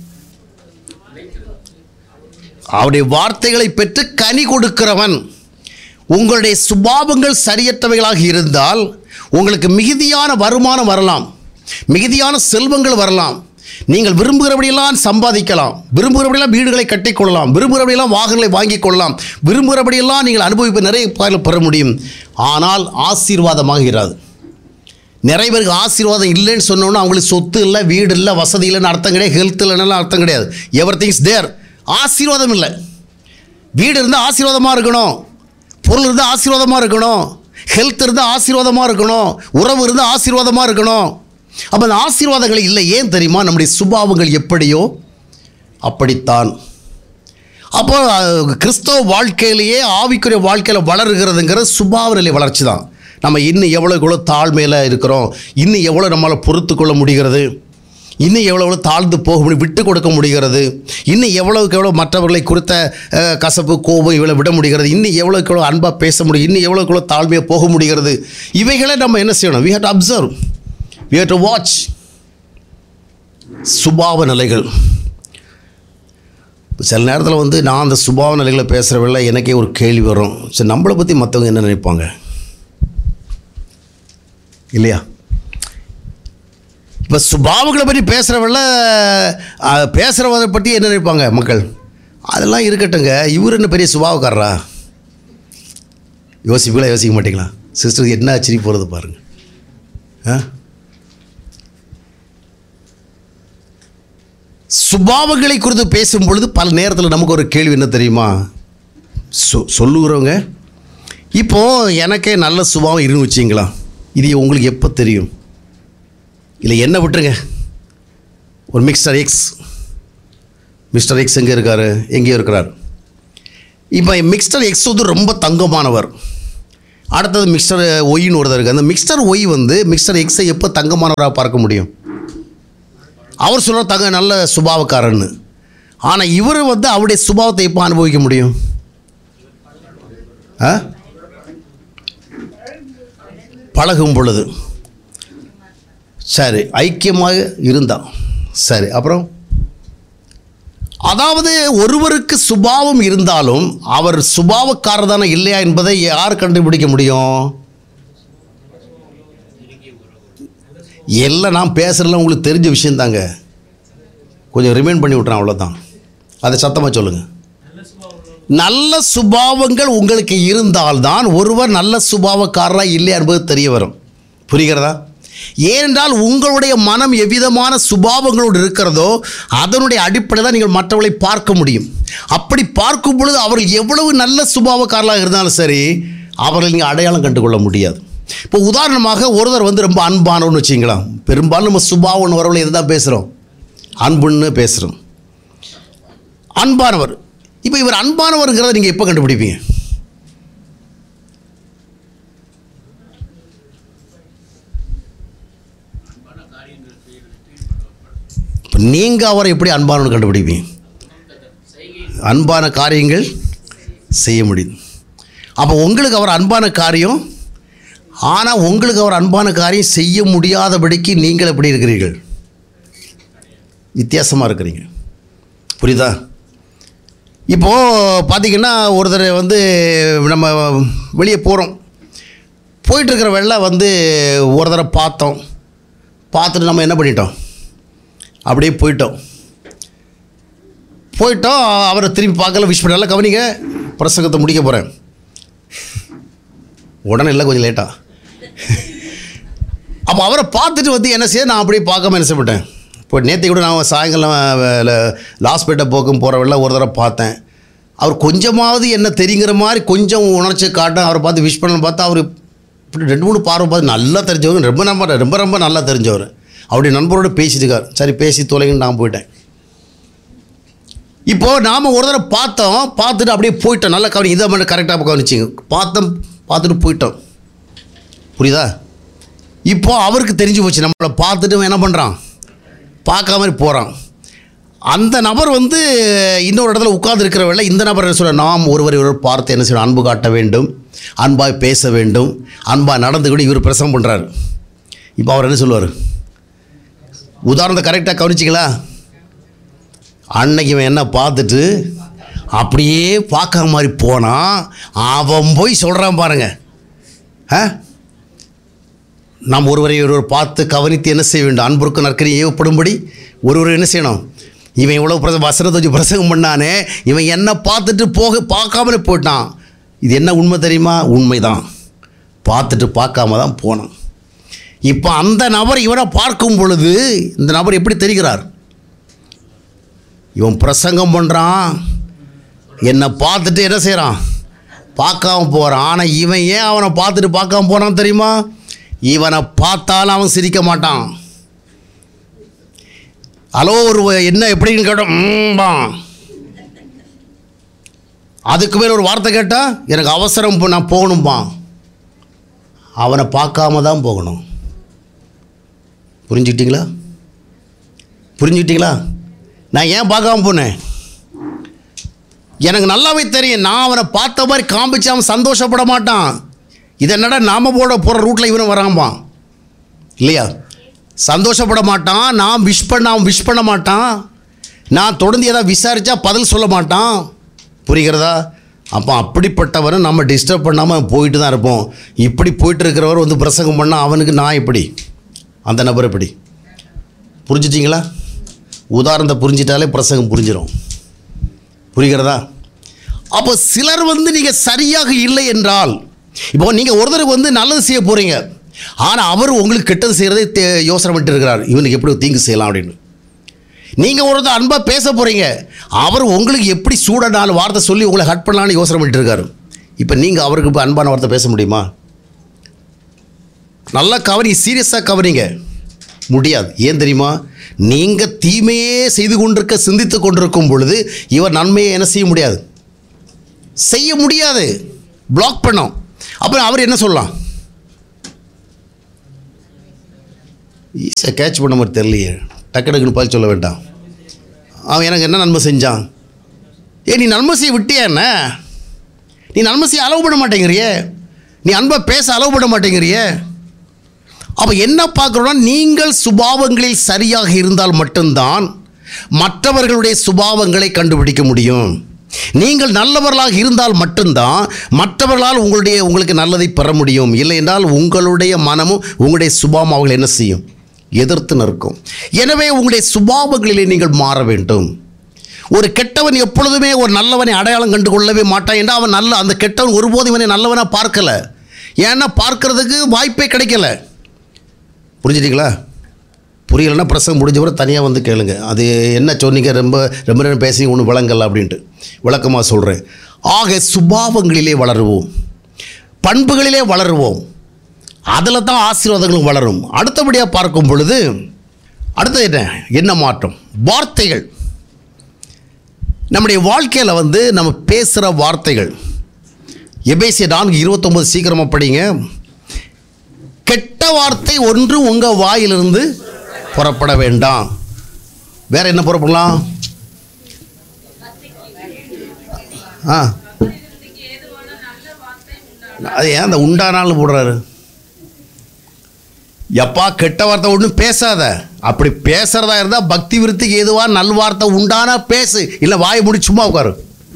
Speaker 1: அவருடைய வார்த்தைகளை பெற்று கனி கொடுக்கிறவன். உங்களுடைய சுபாவங்கள் சரியற்றவைகளாக இருந்தால் உங்களுக்கு மிகுதியான வருமானம் வரலாம், மிகுதியான செல்வங்கள் வரலாம், நீங்கள் விரும்புகிறபடியெல்லாம் சம்பாதிக்கலாம், விரும்புகிறபடியெல்லாம் வீடுகளை கட்டிக்கொள்ளலாம், விரும்புகிறபடியெல்லாம் வாகனங்களை வாங்கி கொள்ளலாம், விரும்புகிறபடியெல்லாம் நீங்கள் அனுபவிப்ப நிறைய பெற முடியும். ஆனால் ஆசீர்வாதமாக இராது. நிறைய பேருக்கு ஆசீர்வாதம் இல்லைன்னு சொன்னோன்னா அவங்களுக்கு சொத்து இல்லை, வீடு இல்லை, வசதி இல்லைன்னு அர்த்தம் கிடையாது, ஹெல்த் இல்லைன்னு அர்த்தம் கிடையாது. எவ்ரி திங்ஸ் தேர், ஆசீர்வாதம் இல்லை. வீடு இருந்தால் ஆசீர்வாதமாக இருக்கணும், பொருள் இருந்தால் ஆசீர்வாதமாக இருக்கணும், ஹெல்த் இருந்தால் ஆசீர்வாதமாக இருக்கணும், உறவு இருந்தால் ஆசீர்வாதமாக இருக்கணும். அப்போ அந்த ஆசீர்வாதங்கள் இல்லை. ஏன் தெரியுமா, நம்முடைய சுபாவங்கள் எப்படியோ அப்படித்தான். அப்போ கிறிஸ்தவ வாழ்க்கையிலேயே ஆவிக்குரிய வாழ்க்கையில் வளருகிறதுங்கிறது சுபாவ நிலை வளர்ச்சி தான். நம்ம இன்னும் எவ்வளோ தாழ்மையில் இருக்கிறோம், இன்னும் எவ்வளோ நம்மளால் பொறுத்து கொள்ள முடிகிறது, இன்னும் எவ்வளோ தாழ்ந்து போக முடியும், விட்டு கொடுக்க முடிகிறது, இன்னும் எவ்வளோக்கு எவ்வளோ மற்றவர்களை குறித்த கசப்பு கோபம் இவ்வளோ விட முடிகிறது, இன்னும் எவ்வளோக்கு எவ்வளோ அன்பாக பேச முடியும், இன்னும் எவ்வளோக்கு எவ்வளோ தாழ்மையாக போக முடிகிறது. இவைகளை நம்ம என்ன செய்யணும், we have to observe, we have to watch. சுபாவ நிலைகள். சில நேரத்தில் நான் அந்த சுபாவ நிலைகளை பேசுகிறவில்லை, எனக்கே ஒரு கேள்வி வரும், சரி நம்மளை பற்றி மற்றவங்க என்ன நினைப்பாங்க இல்லையா? இப்போ சுபாவங்களை பற்றி பேசுகிறவதை பற்றி என்ன நினைப்பாங்க மக்கள், அதெல்லாம் இருக்கட்டுங்க, இவர் என்ன பெரிய சுபாவக்காரரா, யோசிப்பீங்களா யோசிக்க மாட்டீங்களா? சிஸ்டர் என்ன ஆச்சரியம் போகிறது பாருங்கள். சுபாவங்களை குறித்து பேசும் பொழுது பல நேரத்தில் நமக்கு ஒரு கேள்வி என்ன தெரியுமா, சொல்லுகிறவங்க இப்போது எனக்கே நல்ல சுபாவம் இருந்து வச்சிங்களா, இது உங்களுக்கு எப்போ தெரியும்? இல்லை என்ன விட்டுருங்க, ஒரு மிஸ்டர் எக்ஸ் எங்கே இருக்கார், எங்கேயோ இருக்கிறார். இப்போ மிஸ்டர் எக்ஸ் ரொம்ப தங்கமானவர், அடுத்தது மிஸ்டர் ஒய்ன்னு ஒருத்தர் இருக்குது. அந்த மிஸ்டர் ஒய் வந்து மிஸ்டர் எக்ஸை எப்போ தங்கமானவராக பார்க்க முடியும்? அவர் சொல்கிற நல்ல சுபாவக்காரன்னு. ஆனால் இவர் வந்து அவருடைய சுபாவத்தை எப்போ அனுபவிக்க முடியும்? பழகும் பொழுது. சரி, ஐக்கியமாக இருந்தான். சரி, அப்புறம் அதாவது ஒருவருக்கு சுபாவம் இருந்தாலும் அவர் சுபாவக்காரர் தானே இல்லையா என்பதை யார் கண்டுபிடிக்க முடியும்? எல்லாம் நான் பேசுகிறதுலாம் உங்களுக்கு தெரிஞ்ச விஷயந்தாங்க, கொஞ்சம் ரிமைண்ட் பண்ணி விட்றேன், அவ்வளோதான். அதை சத்தமாக சொல்லுங்கள். நல்ல சுபாவங்கள் உங்களுக்கு இருந்தால்தான் ஒருவர் நல்ல சுபாவக்காரராக இல்லையா என்பது தெரிய வரும். புரிகிறதா? ஏனென்றால் உங்களுடைய மனம் எவ்விதமான சுபாவங்களோடு இருக்கிறதோ அதனுடைய அடிப்படையில் தான் நீங்கள் மற்றவர்களை பார்க்க முடியும். அப்படி பார்க்கும் பொழுது அவர்கள் எவ்வளவு நல்ல சுபாவக்காரர்களாக இருந்தாலும் சரி, அவர்கள் நீங்கள் அடையாளம் கண்டுகொள்ள முடியாது. இப்போ உதாரணமாக ஒருத்தர் வந்து ரொம்ப அன்பானவன்னு வச்சிங்களா, பெரும்பாலும் நம்ம சுபாவம்னு வரவங்களை எது தான் பேசுகிறோம்? அன்புன்னு பேசுகிறோம். அன்பானவர். இப்போ இவர் அன்பானவருங்கிறத நீங்கள் எப்போ கண்டுபிடிப்பீங்க? இப்போ நீங்கள் அவரை எப்படி அன்பானவன்னு கண்டுபிடிப்பீங்க? அன்பான காரியங்கள் செய்ய முடியும். அப்போ உங்களுக்கு அவர் அன்பான காரியம், ஆனால் உங்களுக்கு அவர் அன்பான காரியம் செய்ய முடியாதபடிக்கு நீங்கள் எப்படி இருக்கிறீர்கள்? வித்தியாசமாக இருக்கிறீங்க. புரியுதா? இப்போது பார்த்திங்கன்னா ஒருத்தர் வந்து நம்ம வெளியே போகிறோம், போயிட்டுருக்கிற வெள்ளை வந்து ஒரு தடவை பார்த்துட்டு நம்ம என்ன பண்ணிட்டோம், அப்படியே போயிட்டோம். அவரை திரும்பி பார்க்கல, விஷ் பண்ணல. கவனிங்க, பிரசங்கத்தை முடிக்க போகிறேன். உடனே இல்லை, கொஞ்சம் லேட்டாக. அப்போ அவரை பார்த்துட்டு வந்து என்ன செய்ய, நான் அப்படியே பார்க்காம என்ன செய்யப்பட்டேன். இப்போ நேற்று கூட நான் சாயங்காலம் லாஸ்பேட்டை போகிற வெள்ள ஒரு தடவை பார்த்தேன். அவர் கொஞ்சமாவது என்ன தெரிங்கிற மாதிரி கொஞ்சம் உணர்ச்சி காட்ட அவரை பார்த்து விஷ் பண்ண பார்த்தா அவர் இப்படி 2-3 பார்வை பார்த்து நல்லா தெரிஞ்சவர், ரொம்ப நல்லா தெரிஞ்சவர். அவருடைய நண்பரோடு பேசிட்டு இருக்கார். சரி, பேசி தொலைங்கன்னு நான் போயிட்டேன். இப்போது நாம் ஒரு தடவை பார்த்துட்டு அப்படியே போயிட்டோம். நல்லா கவனி, இதை மட்டும் கரெக்டாக கவனிச்சிங்க. பார்த்துட்டு போயிட்டோம். புரியுதா? இப்போது அவருக்கு தெரிஞ்சு போச்சு நம்மளை பார்த்துட்டு என்ன பண்ணுறான், பார்க்காம போகிறான். அந்த நபர் வந்து இன்னொரு இடத்துல உட்கார்ந்துருக்கிற வேலை இந்த நபர் என்ன சொல்ல, நாம் ஒருவர் பார்த்து என்ன செய்யணும், அன்பு காட்ட வேண்டும், அன்பாக பேச வேண்டும், அன்பாக நடந்து கூட இவர் பிரசங்கம் பண்ணுறாரு. இப்போ அவர் என்ன சொல்லுவார்? உதாரணத்தை கரெக்டாக கவனிச்சிங்களா? அன்னைக்கு இவன் என்ன பார்த்துட்டு அப்படியே பார்க்காம மாதிரி போனான். அவன் போய் சொல்கிறான் பாருங்க, நாம் ஒருவரை பார்த்து கவனித்து என்ன செய்ய வேண்டும், அன்புக்கு நற்கரி ஏவப்படும்படி ஒருவர் என்ன செய்யணும். இவன் இவ்வளோ வசனத்தை வச்சு பிரசங்கம் பண்ணானே, இவன் என்ன பார்த்துட்டு பார்க்காமலே போயிட்டான். இது என்ன உண்மை தெரியுமா? உண்மைதான். பார்த்துட்டு பார்க்காம தான் போனான். இப்போ அந்த நபர் இவனை பார்க்கும் பொழுது இந்த நபர் எப்படி தெரிகிறார்? இவன் பிரசங்கம் பண்ணுறான், என்னை பார்த்துட்டு என்ன செய்கிறான், பார்க்காம போகிறான். ஆனால் இவன் ஏன் அவனை பார்த்துட்டு பார்க்காம போனான் தெரியுமா? இவனை பார்த்தாலும் அவன் சிரிக்க மாட்டான். ஹலோ, ஒரு என்ன எப்படின்னு கேட்டோம், அதுக்கு மேலே ஒரு வார்த்தை கேட்டால் எனக்கு அவசரம், நான் போகணும்பா. அவனை பார்க்காம தான் போகணும். புரிஞ்சுக்கிட்டீங்களா? நான் ஏன் பார்க்காம போனேன்? எனக்கு நல்லாவே தெரியும், நான் அவனை பார்த்த மாதிரி காமிச்சு அவன் சந்தோஷப்பட மாட்டான். இதை என்னடா நாம் போகிற ரூட்டில் இவனும் வராம்பான் இல்லையா? சந்தோஷப்பட மாட்டான். நான் விஷ் பண்ண மாட்டான். நான் தொடர்ந்து ஏதாவது விசாரித்தா பதில் சொல்ல மாட்டான். புரிகிறதா? அப்போ அப்படிப்பட்டவரை நம்ம டிஸ்டர்ப் பண்ணாமல் போயிட்டு தான் இருப்போம். இப்படி போயிட்டு இருக்கிறவர் வந்து பிரசங்கம் பண்ணால் அவனுக்கு நான் எப்படி, அந்த நபர் எப்படி? புரிஞ்சிட்டிங்களா? உதாரணத்தை புரிஞ்சிட்டாலே பிரசங்கம் புரிஞ்சிடும். புரிகிறதா? அப்போ சிலர் வந்து நீங்கள் சரியாக இல்லை என்றால், இப்போ நீங்கள் ஒருத்தருக்கு வந்து நல்லது செய்ய போகிறீங்க, ஆனால் அவர் உங்களுக்கு கெட்டது செய்கிறதே யோசனை பண்ணிட்டு இருக்கிறார், இவனுக்கு எப்படி தீங்கு செய்யலாம் அப்படின்னு. நீங்கள் ஒருத்தர் அன்பாக பேச போகிறீங்க, அவர் உங்களுக்கு எப்படி சூட 4 வார்த்தை சொல்லி உங்களை ஹர்ட் பண்ணலான்னு யோசனை பண்ணிட்டு இருக்காரு. இப்போ நீங்கள் அவருக்கு இப்போ அன்பான வார்த்தை பேச முடியுமா? நல்லா கவனி, சீரியஸாக கவனிங்க. முடியாது. ஏன் தெரியுமா? நீங்கள் தீமையே செய்து கொண்டிருக்க சிந்தித்து கொண்டிருக்கும் பொழுது இவர் நன்மையை என்ன செய்ய முடியாது, பிளாக் பண்ணோம். அப்புறம் அவர் என்ன சொல்லலாம்? ஈஸியாக கேட்ச் பண்ண மாதிரி தெரியலையே, டக்குன்னு பதில் சொல்ல வேண்டாம். அவன் எனக்கு என்ன நன்மை செஞ்சான்? நீ நன்மை செய்ய விட்டியா? என்ன நீ நன்மை செய்ய அளவு பண்ண மாட்டேங்கிறியே, நீ அன்பை பேச அளவு பண்ண மாட்டேங்கிறியே. அப்போ என்ன பார்க்குறோன்னா, நீங்கள் சுபாவங்களில் சரியாக இருந்தால் மட்டும்தான் மற்றவர்களுடைய சுபாவங்களை கண்டுபிடிக்க முடியும். நீங்கள் நல்லவர்களாக இருந்தால் மட்டும்தான் மற்றவர்களால் உங்களுக்கு நல்லதை பெற முடியும். இல்லை என்றால் உங்களுடைய மனமும் உங்களுடைய சுபாவம் அவர்கள் என்ன செய்யும்? எதிர்த்து நிற்கும். எனவே உங்களுடைய சுபாவங்களிலே நீங்கள் மாற வேண்டும். ஒரு கெட்டவன் எப்பொழுதுமே ஒரு நல்லவனை அடையாளம் கண்டு கொள்ளவே மாட்டான் என்றால் அவன் அந்த கெட்டவன் ஒருபோதும் இவனை நல்லவனாக பார்க்கலை. ஏன்னா பார்க்கறதுக்கு வாய்ப்பே கிடைக்கல. புரிஞ்சுட்டீங்களா? புரியலைன்னா பிரசங்கம் முடிஞ்ச வரை தனியாக வந்து கேளுங்க. அது என்ன சொன்னீங்க, ரொம்ப ரொம்ப நேரம் பேசி ஒன்றும் விளங்கல அப்படின்ட்டு விளக்கமாக சொல்கிறேன். ஆக சுபாவங்களிலே வளருவோம், பண்புகளிலே வளருவோம், அதில் தான் ஆசீர்வாதங்களும் வளரும். அடுத்தபடியாக பார்க்கும் பொழுது அடுத்தது என்ன மாற்றம்? வார்த்தைகள். நம்முடைய வாழ்க்கையில் நம்ம பேசுகிற வார்த்தைகள். எபேசியர் 4:29 சீக்கிரமாக படிங்க. கெட்ட வார்த்தை ஒன்று உங்கள் வாயிலிருந்து புறப்பட வேண்டாம். வேற என்ன புறப்படலாம்? அது ஏன் அந்த உண்டானாலும் போடுறாரு? எப்பா கெட்ட வார்த்தை ஒன்றும் பேசாத. அப்படி பேசுறதா இருந்தால் பக்தி விருத்திக்கு எதுவா நல்வார்த்தை உண்டானா பேசு, இல்லை வாயை மூடி சும்மா உட்காரு.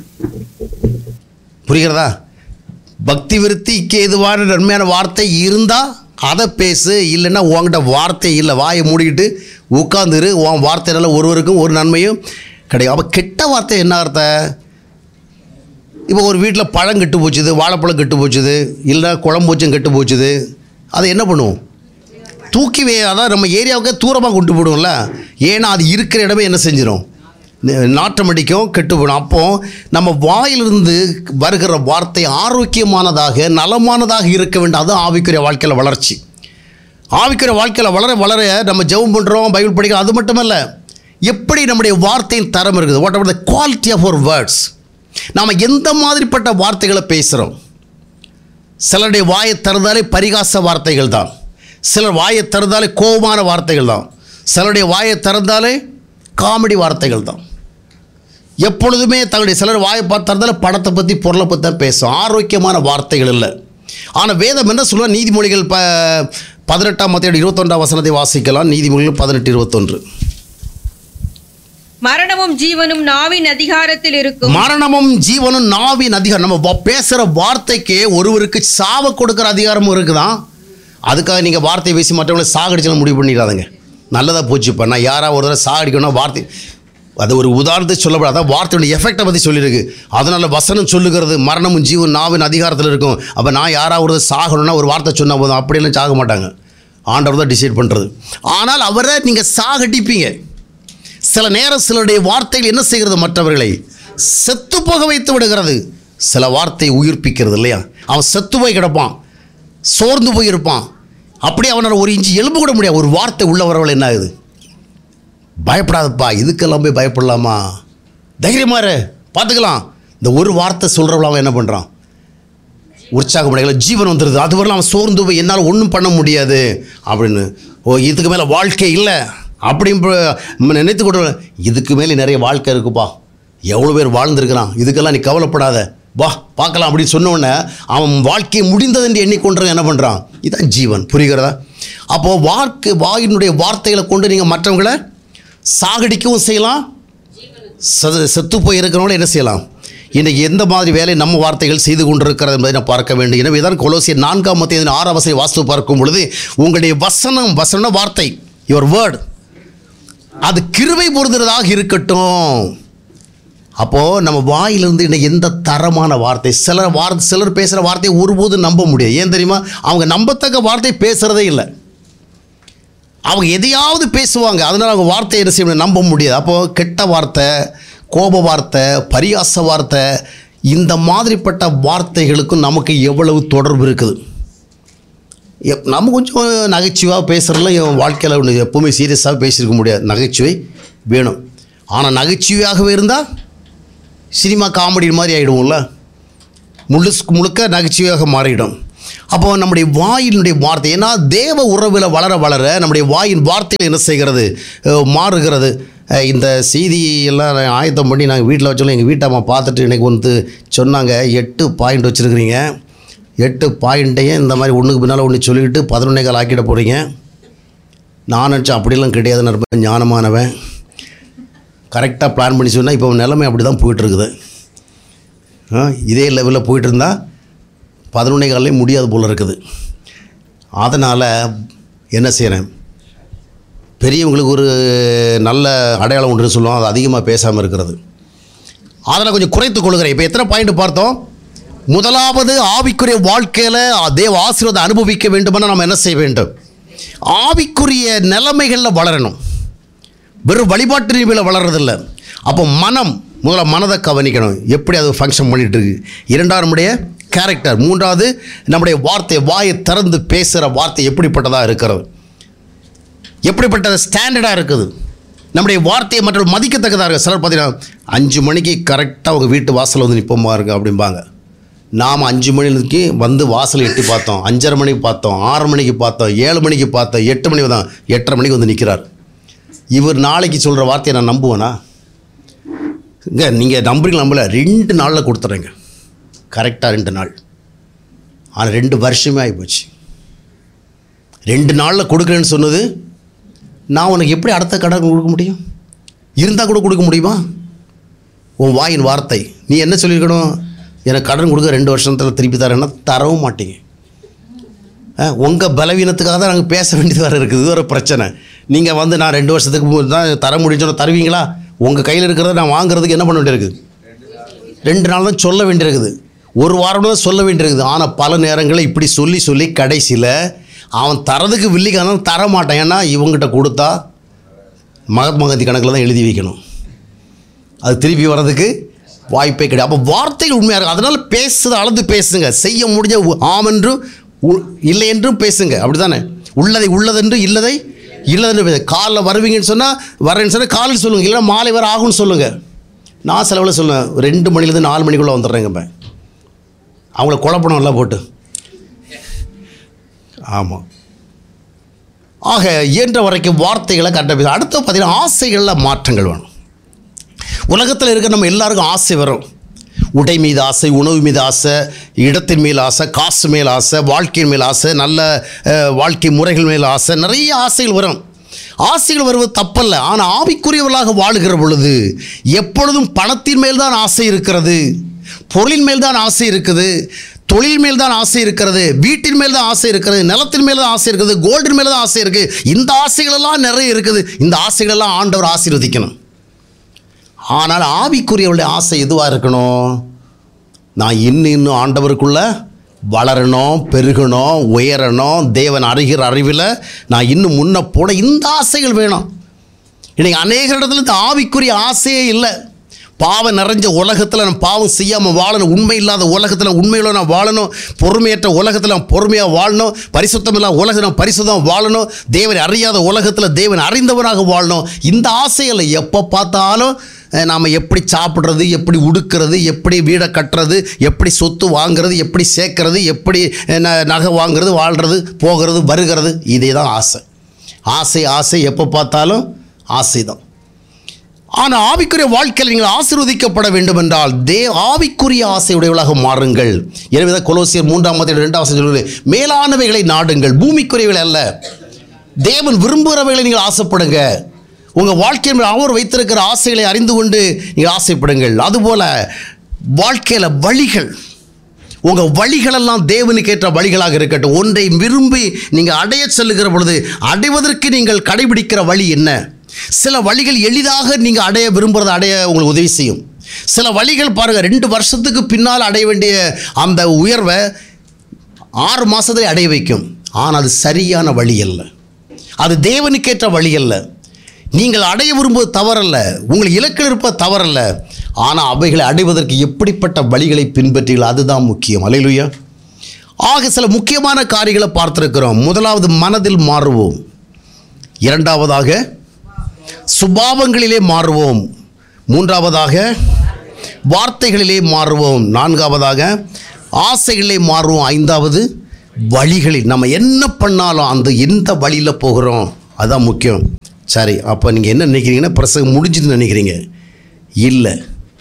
Speaker 1: புரிகிறதா? பக்தி விருத்திக்கு எதுவான நன்மையான வார்த்தை இருந்தால் அதை பேசு. இல்லைன்னா உங்ககிட்ட வார்த்தை இல்லை, வாயை மூடிக்கிட்டு உட்காந்துரு. உன் வார்த்தையினால ஒருவருக்கும் ஒரு நன்மையும் கிடையாது. அப்போ கெட்ட வார்த்தை என்ன அர்த்தம்? இப்போ ஒரு வீட்டில் பழம் கெட்டு போச்சுது, வாழைப்பழம் கெட்டு போச்சுது, இல்லை குழம்பூச்சும் கெட்டு போச்சுது, அதை என்ன பண்ணுவோம்? தூக்கி அதான் நம்ம ஏரியாவுக்கே தூரமாக கொண்டு போடுவோம்ல. ஏன்னா அது இருக்கிற இடமே என்ன செஞ்சிடும்? நாட்டம் அடிக்கும், கெட்டு போயிடும். அப்போது நம்ம வாயிலிருந்து வருகிற வார்த்தை ஆரோக்கியமானதாக நலமானதாக இருக்க வேண்டும். அதுதான் ஆவிக்குரிய வாழ்க்கையில் வளர்ச்சி. ஆவிக்குரிய வாழ்க்கையில் வளர வளர நம்ம ஜெபம் பண்ணுறோம், பைபிள் படிக்கிறோம். அது மட்டுமல்ல, எப்படி நம்முடைய வார்த்தையின் தரம் இருக்குது. What ever the quality of our words. நாம் எந்த மாதிரிப்பட்ட வார்த்தைகளை பேசுகிறோம். சிலருடைய வாயை திறந்தாலே பரிகாச வார்த்தைகள் தான், சிலர் வாயை திறந்தாலே கோபமான வார்த்தைகள் தான், சிலருடைய வாயை திறந்தாலே காமெடி வார்த்தைகள் தான். எப்பொழுதுமே தங்களுடைய சிலர் வாயை பார்த்தாலும் படத்தை பற்றி பொருளை பற்றி தான் பேசும். ஆரோக்கியமான வார்த்தைகள் இல்லை. ஆனால் வேதம் என்ன சொல்லுவார்? நீதிமொழிகள் 18:21 வாசிக்கலாம். நீதிமொழிகள் 18:21.
Speaker 2: மரணமும் ஜீவனும் நாவின் அதிகாரத்தில் இருக்கும்.
Speaker 1: மரணமும் ஜீவனும் நாவின் அதிகாரம். நம்ம பேசுகிற வார்த்தைக்கு ஒருவருக்கு சாவ கொடுக்குற அதிகாரமும் இருக்குதான். அதுக்காக நீங்கள் வார்த்தையை பேசி மற்றவங்களை சாகடிச்சு முடிவு பண்ணிடாதீங்க. நல்லதாக போச்சுப்பா. நான் யாராவது ஒரு தடவை சாகடிக்கணும் வார்த்தை, அது ஒரு உதாரணத்தை சொல்லப்படாது. அதான் வார்த்தையோட எஃபெக்டை பற்றி சொல்லியிருக்கு. அதனால் வசனம் சொல்லுகிறது மரணமும் ஜீவன் நாவின் அதிகாரத்தில் இருக்கும். அப்போ நான் யாராவது சாகணும்னா ஒரு வார்த்தை சொன்னால் போதும், அப்படியெல்லாம் சாக மாட்டாங்க. ஆண்டவர் தான் டிசைட் பண்ணுறது. ஆனால் அவரை நீங்கள் சாகடிப்பீங்க. சில நேரம் சிலருடைய வார்த்தைகள் என்ன செய்கிறது? மற்றவர்களை செத்து போக வைத்து விடுகிறது. சில வார்த்தை உயிர்ப்பிக்கிறது இல்லையா? அவன் செத்து போய் கிடப்பான், சோர்ந்து போயிருப்பான், அப்படியே அவனால் ஒரு இன்ச்சு எலும்பு கூட முடியாது. ஒரு வார்த்தை உள்ள வரவள் என்ன ஆகுது? பயப்படாதப்பா, இதுக்கெல்லாம் போய் பயப்படலாமா, தைரியமாரு, பார்த்துக்கலாம். இந்த ஒரு வார்த்தை சொல்கிறவள அவன் என்ன பண்ணுறான்? உற்சாகம் அடையல, ஜீவன் வந்துடுது. அது வரலாம் அவன் சோர்ந்து போய் என்னால் ஒன்றும் பண்ண முடியாது அப்படின்னு, ஓ இதுக்கு மேலே வாழ்க்கை இல்லை அப்படின்னு நினைத்து கொண்டு, இதுக்கு மேலே நிறைய வாழ்க்கை இருக்குப்பா, எவ்வளோ பேர் வாழ்ந்துருக்கிறான், இதுக்கெல்லாம் நீ கவலைப்படாத, வா பார்க்கலாம் அப்படின்னு சொன்னோடனே அவன் வாழ்க்கையை முடிந்தது என்று எண்ணிக்கொண்டு என்ன பண்ணுறான்? இதுதான் ஜீவன். புரிகிறதா? அப்போது வாயினுடைய வார்த்தைகளை கொண்டு நீங்கள் மற்றவங்களை சாகடிக்கவும் செய்யலாம், செத்து போய் இருக்கிறவங்கள என்ன செய்யலாம்? இன்றைக்கி எந்த மாதிரி வேலை நம்ம வார்த்தைகள் செய்து கொண்டிருக்கிறது என்பதை நான் பார்க்க வேண்டும். எனவே தான் கொலோசியர் 4:6 வாஸ்து பார்க்கும் பொழுது உங்களுடைய வசனம் வார்த்தை, யுவர் வேர்ட், அது கிருபை பொருந்துறதாக இருக்கட்டும். அப்போது நம்ம வாயிலிருந்து இன்னும் எந்த தரமான வார்த்தை, சிலர் பேசுகிற வார்த்தையை ஒருபோதும் நம்ப முடியாது. ஏன் தெரியுமா? அவங்க நம்பத்தக்க வார்த்தை பேசுகிறதே இல்லை. அவங்க எதையாவது பேசுவாங்க, அதனால் அவங்க வார்த்தையை என்ன செய்ய நம்ப முடியாது. அப்போது கெட்ட வார்த்தை, கோப வார்த்தை, பரியாச வார்த்தை, இந்த மாதிரிப்பட்ட வார்த்தைகளுக்கும் நமக்கு எவ்வளவு தொடர்பு இருக்குது. நம்ம கொஞ்சம் நகைச்சுவாக பேசுகிறதுல என் வாழ்க்கையில் ஒன்று எப்போவுமே சீரியஸாக பேசியிருக்க முடியாது. நகைச்சுவை வேணும். ஆனால் நகைச்சுவையாகவே இருந்தால் சினிமா காமெடி மாதிரி ஆகிடுவோம்ல. முழுக்க நகைச்சுவையாக மாறிடும். அப்போ நம்முடைய வாயினுடைய வார்த்தை, ஏன்னா தேவ உறவில் வளர வளர நம்முடைய வாயின் வார்த்தையில் என்ன செய்கிறது, மாறுகிறது. இந்த செய்தியெல்லாம் ஆயத்தம் பண்ணி நாங்கள் வீட்டில் வச்சோம். எங்கள் வீட்டம்மா பார்த்துட்டு எனக்கு வந்து சொன்னாங்க, 8 பாயிண்ட் வச்சுருக்கிறீங்க, 8 பாயிண்ட்டையும் இந்த மாதிரி ஒன்றுக்கு பின்னால் ஒன்று சொல்லிக்கிட்டு 11 ஆக்கிட போகிறீங்க. நான் நினச்சேன் அப்படிலாம் கிடையாது, நான் ரொம்ப ஞானமானவன், கரெக்டாக பிளான் பண்ணி சொன்னால் இப்போ நிலைமை அப்படி தான் போயிட்டுருக்குது. இதே லெவலில் போயிட்டு இருந்தால் 11 முடியாது போல் இருக்குது. அதனால் என்ன செய்கிறேன், பெரியவங்களுக்கு ஒரு நல்ல அடையாளம் ஒன்று சொல்லுவோம், அது அதிகமாக பேசாமல் இருக்கிறது. அதில் கொஞ்சம் குறைத்து கொள்கிறேன். இப்போ எத்தனை பாயிண்ட் பார்த்தோம்? முதலாவது, ஆவிக்குரிய வாழ்க்கையில் தேவ ஆசீர்வாதம் அனுபவிக்க வேண்டுமென நம்ம என்ன செய்ய வேண்டும்? ஆவிக்குரிய நிலைமைகளில் வளரணும். வெறும் வழிபாட்டு நிலைமையில் வளர்றதில்லை. அப்போ முதல்ல மனதை கவனிக்கணும், எப்படி அது ஃபங்க்ஷன் பண்ணிகிட்டு இருக்கு. 2வது நம்முடைய கேரக்டர். 3வது நம்முடைய வார்த்தை, வாயை திறந்து பேசுகிற வார்த்தை எப்படிப்பட்டதாக இருக்கிறது, எப்படிப்பட்ட ஸ்டாண்டர்டாக இருக்குது. நம்முடைய வார்த்தையை மற்றவர்கள் மதிக்கத்தக்கதாக இருக்குது. சிலர் பார்த்தீங்கன்னா 5 மணிக்கு கரெக்டாக உங்கள் வீட்டு வாசலில் வந்து நிற்போமா இருக்கு அப்படிம்பாங்க. நாம் 5 மணிக்கு வந்து வாசல் எட்டி பார்த்தோம், 5:30 மணிக்கு பார்த்தோம், 6 மணிக்கு பார்த்தோம், 7 மணிக்கு பார்த்தோம், 8 மணிக்கு தான், 8:30 மணிக்கு வந்து நிற்கிறார். இவர் நாளைக்கு சொல்கிற வார்த்தையை நான் நம்புவேனா? நீங்கள் நம்புறீங்க நம்பல, 2 நாளில் கொடுத்துட்றேங்க, கரெக்டாக 2 நாள். ஆனால் 2 வருஷமே ஆகிப்போச்சு. 2 நாளில் கொடுக்குறேன்னு சொன்னது, நான் உனக்கு எப்படி அடுத்த கடன் கொடுக்க முடியும்? இருந்தால் கூட கொடுக்க முடியுமா? உன் வாயின் வார்த்தை. நீ என்ன சொல்லியிருக்கணும்? எனக்கு கடன் கொடுக்க 2 வருஷத்தில் திருப்பி தரேன்னா தரவும் மாட்டீங்க. உங்கள் பலவீனத்துக்காக தான் நாங்கள் பேச வேண்டியது வேறு இருக்குது. இது ஒரு பிரச்சனை. நீங்கள் வந்து நான் 2 வருஷத்துக்கு தான் தர முடியும்னு தருவீங்களா? உங்கள் கையில் இருக்கிறத நான் வாங்குறதுக்கு என்ன பண்ண வேண்டியிருக்குது? 2 நாள் தான் சொல்ல வேண்டியிருக்குது, 1 வாரம் தான் சொல்ல வேண்டியிருக்குது. ஆனால் பல நேரங்களில் இப்படி சொல்லி சொல்லி கடைசியில் அவன் தரதுக்கு வில்லிக்கான தர மாட்டான். ஏன்னா இவங்ககிட்ட கொடுத்தா மகாத்மா காந்தி கணக்கில் தான் எழுதி வைக்கணும், அது திருப்பி வர்றதுக்கு வாய்ப்பே கிடையாது. அப்போ வார்த்தைகள் உண்மையாக இருக்குது. அதனால் பேசுறது அளந்து பேசுங்க, செய்ய முடிஞ்ச ஆம் என்றும் இல்லை என்றும் பேசுங்க. அப்படி தானே? உள்ளதை உள்ளதென்று இல்லதை இல்லதென்று பேச. காலைல வருவீங்கன்னு சொன்னால் வரேன்னு சொன்னால் காலையில் சொல்லுங்கள், இல்லைன்னா மாலை வர ஆகும்னு சொல்லுங்கள். நான் செலவில் சொல்லுவேன், 2 மணிலேருந்து 4 மணிக்குள்ளே வந்துடுறேங்க. அவங்கள குழப்பணம் எல்லாம் போட்டு. ஆமாம். ஆக இயன்ற வரைக்கும் வார்த்தைகளை கரெக்டாக பேச. அடுத்து பார்த்தீங்கன்னா ஆசைகளில் மாற்றங்கள் வேணும். உலகத்தில் இருக்க நம்ம எல்லாருக்கும் ஆசை வரும். உடை மீது ஆசை, உணவு மீது ஆசை, இடத்தின் மேல் ஆசை, காசு மேல் ஆசை, வாழ்க்கையின் மேல் ஆசை, நல்ல வாழ்க்கை முறைகள் மேல் ஆசை, நிறைய ஆசைகள் வரும். ஆசைகள் வருவது தப்பல்ல. ஆனால் ஆவிக்குரியவர்களாக வாழுகிற பொழுது எப்பொழுதும் பணத்தின் மேல் தான் ஆசை இருக்கிறது, பொருளின் மேல் தான் ஆசை இருக்குது, தொழில் மேல் தான் ஆசை இருக்கிறது, வீட்டின் மேல் தான் ஆசை இருக்கிறது, நிலத்தின் மேல் தான் ஆசை இருக்குது, கோல்டின் மேல் தான் ஆசை இருக்குது. இந்த ஆசைகளெல்லாம் நிறைய இருக்குது. இந்த ஆசைகளெல்லாம் ஆண்டவர் ஆசீர்வதிக்கணும். ஆனால் ஆவிக்குரியவருடைய ஆசை எதுவாக இருக்கணும்? நான் இன்னும் ஆண்டவருக்குள்ளே வளரணும், பெருகணும், உயரணும், தேவன் அறிகிற அறிவில் நான் இன்னும் முன்ன போட இந்த ஆசைகள் வேணும். இன்றைக்கி அநேக இடத்துல இந்த ஆவிக்குரிய ஆசையே இல்லை. பாவம் நிறைஞ்ச உலகத்தில் நான் பாவம் செய்யாமல் வாழணும், உண்மை இல்லாத உலகத்தில் உண்மையில நான் வாழணும், பொறுமையற்ற உலகத்தில் நான் பொறுமையாக வாழணும், பரிசுத்தம் இல்லாத உலகத்தில் நான் பரிசுத்தம் வாழணும், தேவனை அறியாத உலகத்தில் தேவன் அறிந்தவனாக வாழணும். இந்த ஆசைகளை எப்போ பார்த்தாலும் நாம் எப்படி சாப்பிட்றது, எப்படி உடுக்கிறது, எப்படி வீடை கட்டுறது, எப்படி சொத்து வாங்கிறது, எப்படி சேர்க்கறது, எப்படி நகை வாங்கிறது, வாழ்கிறது, போகிறது, வருகிறது, இதே தான் ஆசை. ஆசை ஆசை எப்போ பார்த்தாலும் ஆசை தான். ஆனால் ஆவிக்குரிய வாழ்க்கையில் நீங்கள் ஆசீர்வதிக்கப்பட வேண்டும் என்றால் ஆவிக்குரிய ஆசையுடையவர்களாக மாறுங்கள். எனவே தான் கொலோசியர் 3:2 சொல்லுவது, மேலானவைகளை நாடுங்கள், பூமிக்குரியவைகள் அல்ல. தேவன் விரும்புகிறவைகளை நீங்கள் ஆசைப்படுங்க. உங்கள் வாழ்க்கையில் அவர் வைத்திருக்கிற ஆசைகளை அறிந்து கொண்டு நீங்கள் ஆசைப்படுங்கள். அதுபோல் வாழ்க்கையில் வழிகள், உங்கள் வழிகளெல்லாம் தேவனுக்கு ஏற்ற வழிகளாக இருக்கட்டும். ஒன்றை விரும்பி நீங்கள் அடைய செல்லுகிற பொழுது அடைவதற்கு நீங்கள் கடைபிடிக்கிற வழி என்ன? சில வழிகள் எளிதாக நீங்கள் அடைய விரும்புகிறத அடைய உங்களுக்கு உதவி செய்யும். சில வழிகள் பாருங்கள், 2 வருஷத்துக்கு பின்னால் அடைய வேண்டிய அந்த உயர்வை 6 மாதத்தில் அடைய வைக்கும். ஆனால் அது சரியான வழி அல்ல, அது தேவனுக்கேற்ற வழி அல்ல. நீங்கள் அடைய விரும்புவது தவறல்ல, உங்கள் இலக்கில் இருப்பது தவறல்ல. ஆனால் அவைகளை அடைவதற்கு எப்படிப்பட்ட வழிகளை பின்பற்றீர்கள், அதுதான் முக்கியம். அல்லேலூயா. ஆக சில முக்கியமான காரியங்களை பார்த்திருக்கிறோம். முதலாவது மனதில் மாறுவோம், 2வதாக சுபாவங்களிலே மாறுவோம், 3வதாக வார்த்தைகளிலே மாறுவோம், 4வதாக ஆசைகளை மாறுவோம். 5வது வழிகளில். நம்ம என்ன பண்ணாலும் அந்த எந்த வழியில் போகிறோம் அதுதான் முக்கியம். சரி, அப்போ நீங்கள் என்ன நினைக்கிறீங்கன்னா பிரசங்கம் முடிஞ்சுன்னு நினைக்கிறீங்க? இல்லை,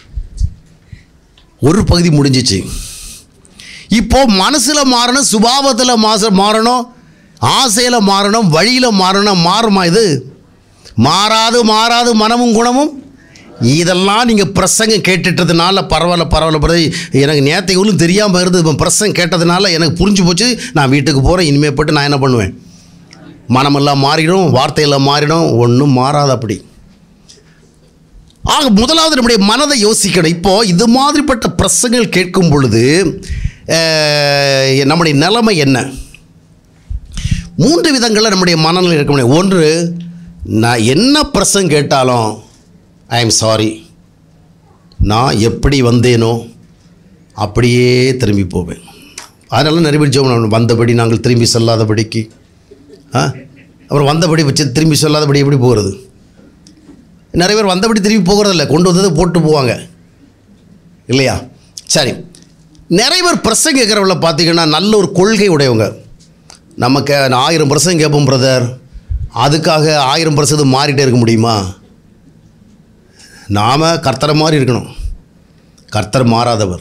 Speaker 1: ஒரு பகுதி முடிஞ்சிச்சு. இப்போது மனசில் மாறணும், சுபாவத்தில் மாறணும், ஆசையில் மாறணும், வழியில் மாறணும். மாறுமா இது? மாறாது. மனமும் குணமும். இதெல்லாம் நீங்கள் பிரசங்கம் கேட்டுட்டதுனால பரவாயில்ல. எனக்கு நேற்றைகளும் தெரியாமல் இருந்தது. இப்போ பிரசங்கம் கேட்டதுனால எனக்கு புரிஞ்சு போச்சு. நான் வீட்டுக்கு போகிறேன். இனிமேல் போட்டு நான் என்ன பண்ணுவேன்? மனமெல்லாம் மாறிடும், வார்த்தையெல்லாம் மாறிடும். ஒன்றும் மாறாது அப்படி. ஆக முதலாவது நம்முடைய மனதை யோசிக்கணும். இப்போது இது மாதிரிப்பட்ட பிரசங்கங்கள் கேட்கும் பொழுது நம்முடைய நிலைமை என்ன? 3 விதங்களில் நம்முடைய மனநிலை இருக்க முடியும். ஒன்று, நான் என்ன பிரசங்கம் கேட்டாலும் ஐ எம் சாரி, நான் எப்படி வந்தேனோ அப்படியே திரும்பி போவேன். அதனால நிறைய பேர் ஜெபம், வந்தபடி நாங்கள் திரும்பி செல்லாதபடிக்கு. அப்புறம் வந்தபடி வச்சு திரும்பி சொல்லாதபடி எப்படி போகிறது? நிறைய பேர் வந்தபடி திரும்பி போகிறதில்ல, கொண்டு வந்ததை போட்டு போவாங்க இல்லையா? சரி, நிறைய பேர் பிரசங்கம் கேட்குறவங்கள பார்த்தீங்கன்னா நல்ல ஒரு கொள்கை உடையவங்க. நமக்கு 1000 பிரசங்கம் கேட்போம் பிரதர், அதுக்காக 1000 பிரசங்கம் மாறிட்டே இருக்க முடியுமா? நாம் கர்த்தரை மாதிரி இருக்கணும். கர்த்தர் மாறாதவர்.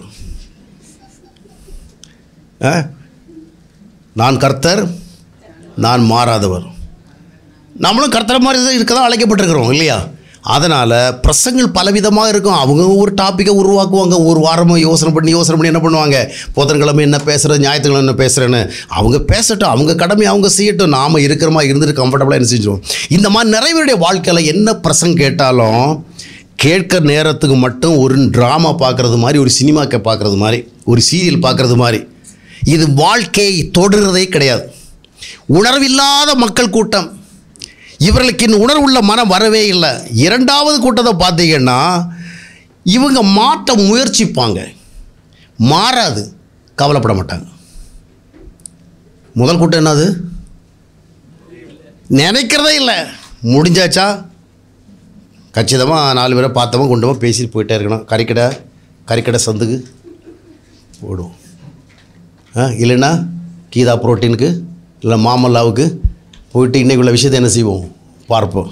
Speaker 1: நான் கர்த்தர், நான் மாறாதவர். நம்மளும் கர்த்தரை மாதிரி இருக்க தான் அழைக்கப்பட்டிருக்கிறோம் இல்லையா? அதனால் பிரசங்கள் பலவிதமாக இருக்கும். அவங்க ஒரு டாப்பிக்கை உருவாக்குவாங்க. ஒரு வாரமாக யோசனை பண்ணி என்ன பண்ணுவாங்க? புதன்கிழமை என்ன பேசுகிறது, ஞாயிற்றுக்கிழமை என்ன பேசுகிறேன்னு அவங்க பேசட்டும். அவங்க கடமை அவங்க செய்யட்டும். நாம் இருக்கிற மாதிரி இருந்துட்டு கம்ஃபர்டபுளாக என்ன செஞ்சிடும். இந்த மாதிரி நிறைய பேருடைய வாழ்க்கையில் என்ன பிரசங்கம் கேட்டாலும் கேட்குற நேரத்துக்கு மட்டும் ஒரு ட்ராமா பார்க்குறது மாதிரி, ஒரு சினிமாக்கை பார்க்குறது மாதிரி, ஒரு சீரியல் பார்க்குறது மாதிரி. இது வாழ்க்கையை தொடுறதே கிடையாது. உணர்வில்லாத மக்கள் கூட்டம். இவர்களுக்கு இன்னும் உணர்வுள்ள மனம் வரவே இல்லை. 2வது கூட்டத்தை பார்த்தீங்கன்னா இவங்க மாற்ற முயற்சிப்பாங்க, மாறாது, கவலைப்பட மாட்டாங்க. முதல் கூட்டம் என்னது? நினைக்கிறதே இல்லை. முடிஞ்சாச்சா, கச்சிதமாக 4 பேரை பார்த்தவங்க கொண்டு போய் பேசிட்டு போயிட்டே இருக்கணும். கறிக்கடை சந்துக்கு போடுவோம். இல்லைன்னா கீதா புரோட்டீனுக்கு, இல்லை மாமல்லாவுக்கு போயிட்டு இன்றைக்கு உள்ள விஷயத்தை என்ன செய்வோம்? பார்ப்போம்.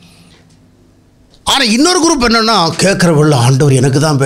Speaker 1: ஆனால் இன்னொரு குரூப் என்னென்னா, கேட்குறவள்ள ஆண்டவர் எனக்கு தான்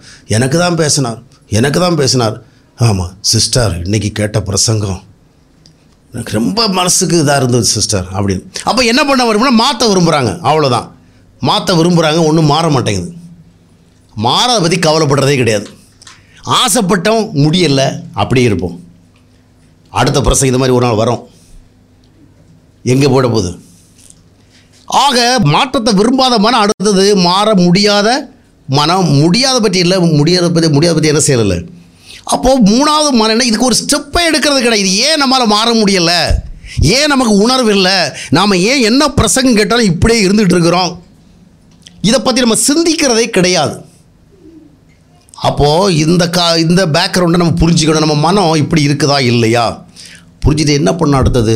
Speaker 1: பேசினார். ஆமாம் சிஸ்டர், இன்றைக்கி கேட்ட பிரசங்கம் எனக்கு ரொம்ப மனசுக்கு இதாக இருந்தது சிஸ்டர் அப்படின்னு. அப்போ என்ன பண்ண வரும்னா மாற்ற விரும்புகிறாங்க. அவ்வளோதான், மாற்ற விரும்புகிறாங்க. ஒன்றும் மாற மாட்டேங்குது. மாறதை பற்றி கவலைப்படுறதே கிடையாது. ஆசைப்பட்டோம், முடியலை, அப்படியே இருப்போம். அடுத்த பிரசங்கம் இது மாதிரி ஒரு நாள் வரும். எங்கே போட போகுது? ஆக மாற்றத்தை விரும்பாத மனம் அடுத்தது மாற முடியாத மனம். முடியாத பற்றி என்ன செய்யலை. அப்போது 3வது மனம் என்ன? இதுக்கு ஒரு ஸ்டெப்பை எடுக்கிறது கிடையாது. ஏன் நம்மளால் மாற முடியலை? ஏன் நமக்கு உணர்வு இல்லை? நாம் ஏன் என்ன பிரசங்கம் கேட்டாலும் இப்படியே இருந்துகிட்டு இருக்கிறோம்? இதை பற்றி நம்ம சிந்திக்கிறதே கிடையாது. அப்போது இந்த பேக்ரவுண்டை நம்ம புரிஞ்சுக்கணும். நம்ம மனம் இப்படி இருக்குதா இல்லையா? புரிஞ்சுட்டு என்ன பண்ண அடுத்தது?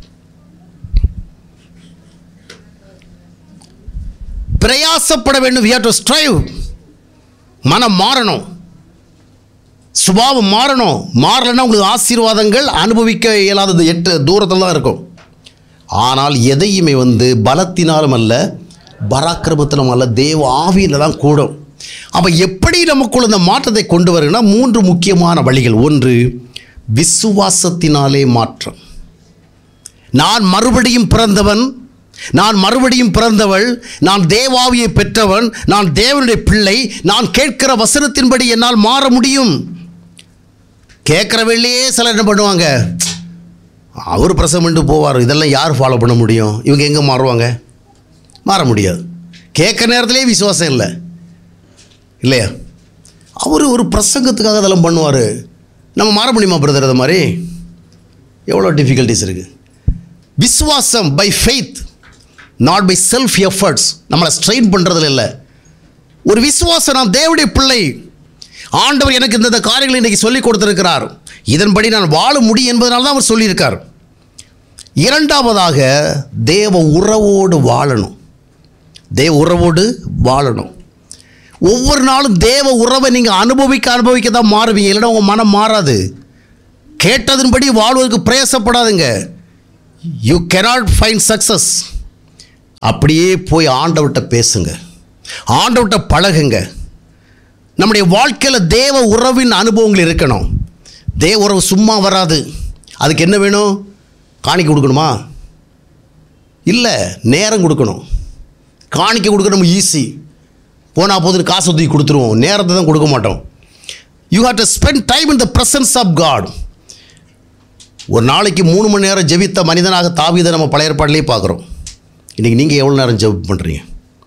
Speaker 1: பிரயாசப்பட வேண்டும். we have to strive. மனம் மாறணும், சுபாவம் மாறணும். மாறலைன்னா உங்களுக்கு ஆசீர்வாதங்கள் அனுபவிக்க இயலாதது 8 தூரத்தில் தான் இருக்கும். ஆனால் எதையுமே பலத்தினாலும் அல்ல, பராக்கிரமத்திலும் அல்ல, தேவ ஆவியில் தான் கூடும். அப்போ எப்படி நமக்குள்ள இந்த மாற்றத்தை கொண்டு வருங்கன்னா 3 முக்கியமான வழிகள். 1, விசுவாசத்தினாலே மாற்றம். நான் மறுபடியும் பிறந்தவள், நான் தேவாவியை பெற்றவன், நான் தேவனுடைய பிள்ளை, நான் கேட்கிற வசனத்தின்படி என்னால் மாற முடியும். கேட்குறவள்ளையே சிலர் என்ன பண்ணுவாங்க? அவர் பிரசவம் பண்ணிட்டு போவார். இதெல்லாம் யார் ஃபாலோ பண்ண முடியும்? இவங்க எங்கே மாறுவாங்க? மாற முடியாது. கேட்குற நேரத்திலே விசுவாசம் இல்லை இல்லையா? அவர் ஒரு பிரசங்கத்துக்காக அதெல்லாம் பண்ணுவார். நம்ம மாற முடியுமா பிரதர்? அது மாதிரி எவ்வளோ டிஃபிகல்ட்டிஸ் இருக்குது. விசுவாசம் by faith, not by self efforts. நம்மளை ஸ்ட்ரெயின் பண்ணுறதுல இல்லை. ஒரு விசுவாசம், நான் தேவனுடைய பிள்ளை, ஆண்டவர் எனக்கு இந்த காரியங்களை இன்றைக்கி சொல்லிக் கொடுத்துருக்கிறார், இதன்படி நான் வாழ முடியும் என்பதனால தான் அவர் சொல்லியிருக்கார். 2வதாக தேவ உறவோடு வாழணும். ஒவ்வொரு நாளும் தேவ உறவை நீங்கள் அனுபவிக்க தான் மாறுவீங்க. இல்லைன்னா உங்கள் மனம் மாறாது. கேட்டதன்படி வாழ்வதற்கு பிரயாசப்படாதுங்க. You cannot find success. அப்படியே போய் ஆண்டவர்கிட்ட பேசுங்க, ஆண்டவர்கிட்ட பழகுங்க. நம்முடைய வாழ்க்கையில் தேவ உறவின் அனுபவங்கள் இருக்கணும். தேவ உறவு சும்மா வராது. அதுக்கு என்ன வேணும்? காணிக்கை கொடுக்கணுமா? இல்லை, நேரம் கொடுக்கணும். காணிக்கை கொடுக்க நம்ம ஈஸி, போனால் போதுன்னு காசு தூக்கி கொடுத்துருவோம், நேரத்தை தான் கொடுக்க மாட்டோம். You have to spend time in the presence of God. ஒரு நாளைக்கு 3 மணி நேரம் ஜெபித்த மனிதனாக தாவீதை நம்ம பழைய ஏற்பாட்டிலே பார்க்குறோம். இன்றைக்கி நீங்கள் எவ்வளோ நேரம் ஜெபம் பண்ணுறீங்க?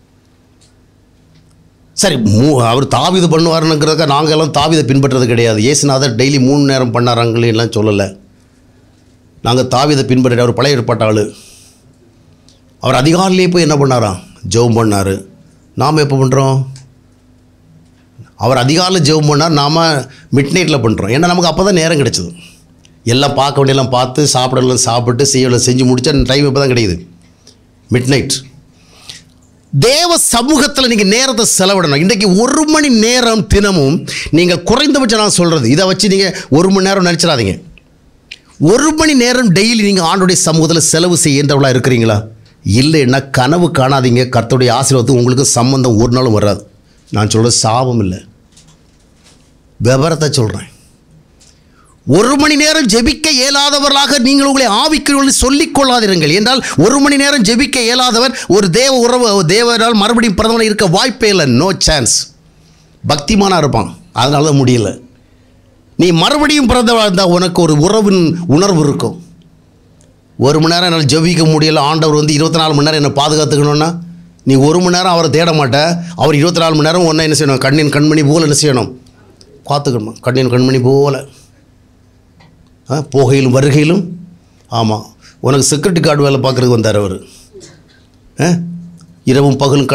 Speaker 1: சரி, அவர் தாவீது பண்ணுவாருங்கிறதுக்காக நாங்கள் எல்லாம் தாவீதை பின்பற்றுறது கிடையாது. இயேசுநாதர் டெய்லி 3 நேரம் பண்ணாராங்களே எல்லாம் சொல்லலை. நாங்கள் தாவீதை பின்பற்ற அவர் பழைய ஏற்பாட்டு ஆள். அவர் அதிகாலையிலே போய் என்ன பண்ணாராம்? ஜெபம் பண்ணார். நாம் எப்போ பண்ணுறோம்? அவர் அதிகாலையில் ஜெபம் பண்ணார், நாம் மிட் நைட்டில் பண்ணுறோம். ஏன்னா நமக்கு அப்போ தான் நேரம் கிடைச்சது. எல்லாம் பார்க்க வேண்டியெல்லாம் பார்த்து, சாப்பிடலாம் சாப்பிட்டு, செய்யலாம் செஞ்சு முடிச்சா டைம் இப்போ தான் கிடைக்குது, மிட் நைட். தேவ சமூகத்தில் நீங்கள் நேரத்தை செலவிடணும். இன்றைக்கி 1 மணி நேரம் தினமும் நீங்கள் குறைந்தபட்சம், நான் சொல்கிறது இதை வச்சு நீங்கள் 1 மணி நேரம் நினச்சிடாதீங்க. 1 மணி நேரம் டெய்லி நீங்கள் ஆண்டோடைய சமூகத்தில் செலவு செய்கின்றவளாக இருக்கிறீங்களா? இல்லைன்னா கனவு காணாதீங்க. கர்த்தருடைய ஆசீர்வாதத்துக்கு உங்களுக்கு சம்பந்தம் ஒரு நாளும் வராது. நான் சொல்கிறது சாபம் இல்லை, விவரத்தை சொல்கிறேன். 1 மணி நேரம் ஜெபிக்க இயலாதவர்களாக நீங்கள் உங்களை ஆவிக்கிறவர்கள் சொல்லிக் கொள்ளாதீர்கள். என்றால் 1 மணி நேரம் ஜெபிக்க இயலாதவர் ஒரு தேவ உறவு தேவரால் மறுபடியும் பிரதமராக இருக்க வாய்ப்பே இல்லை. No chance. பக்திமானாக இருப்பான், அதனால தான் முடியல. நீ மறுபடியும் பிறந்தவராக இருந்தால் உனக்கு ஒரு உறவின் உணர்வு இருக்கும். 1 மணி நேரம் என்னால் ஜெபிக்க முடியலை, ஆண்டவர் 24 மணி நேரம் என்னை பாதுகாத்துக்கணும்னா நீ 1 மணி நேரம் அவரை தேட மாட்டேன். அவர் 24 மணி நேரம் ஒன்றா என்ன செய்யணும்? கண்ணின் கண்மணி போல் என்ன செய்யணும்? பார்த்துக்கணும். கண்ணின் கண்மணி போல் போகையிலும் வருகையிலும். ஆமாம், உனக்கு செக்யூரிட்டி கார்டு வேலை பார்க்குறதுக்கு வந்தார் அவர். இரவும் பகலும்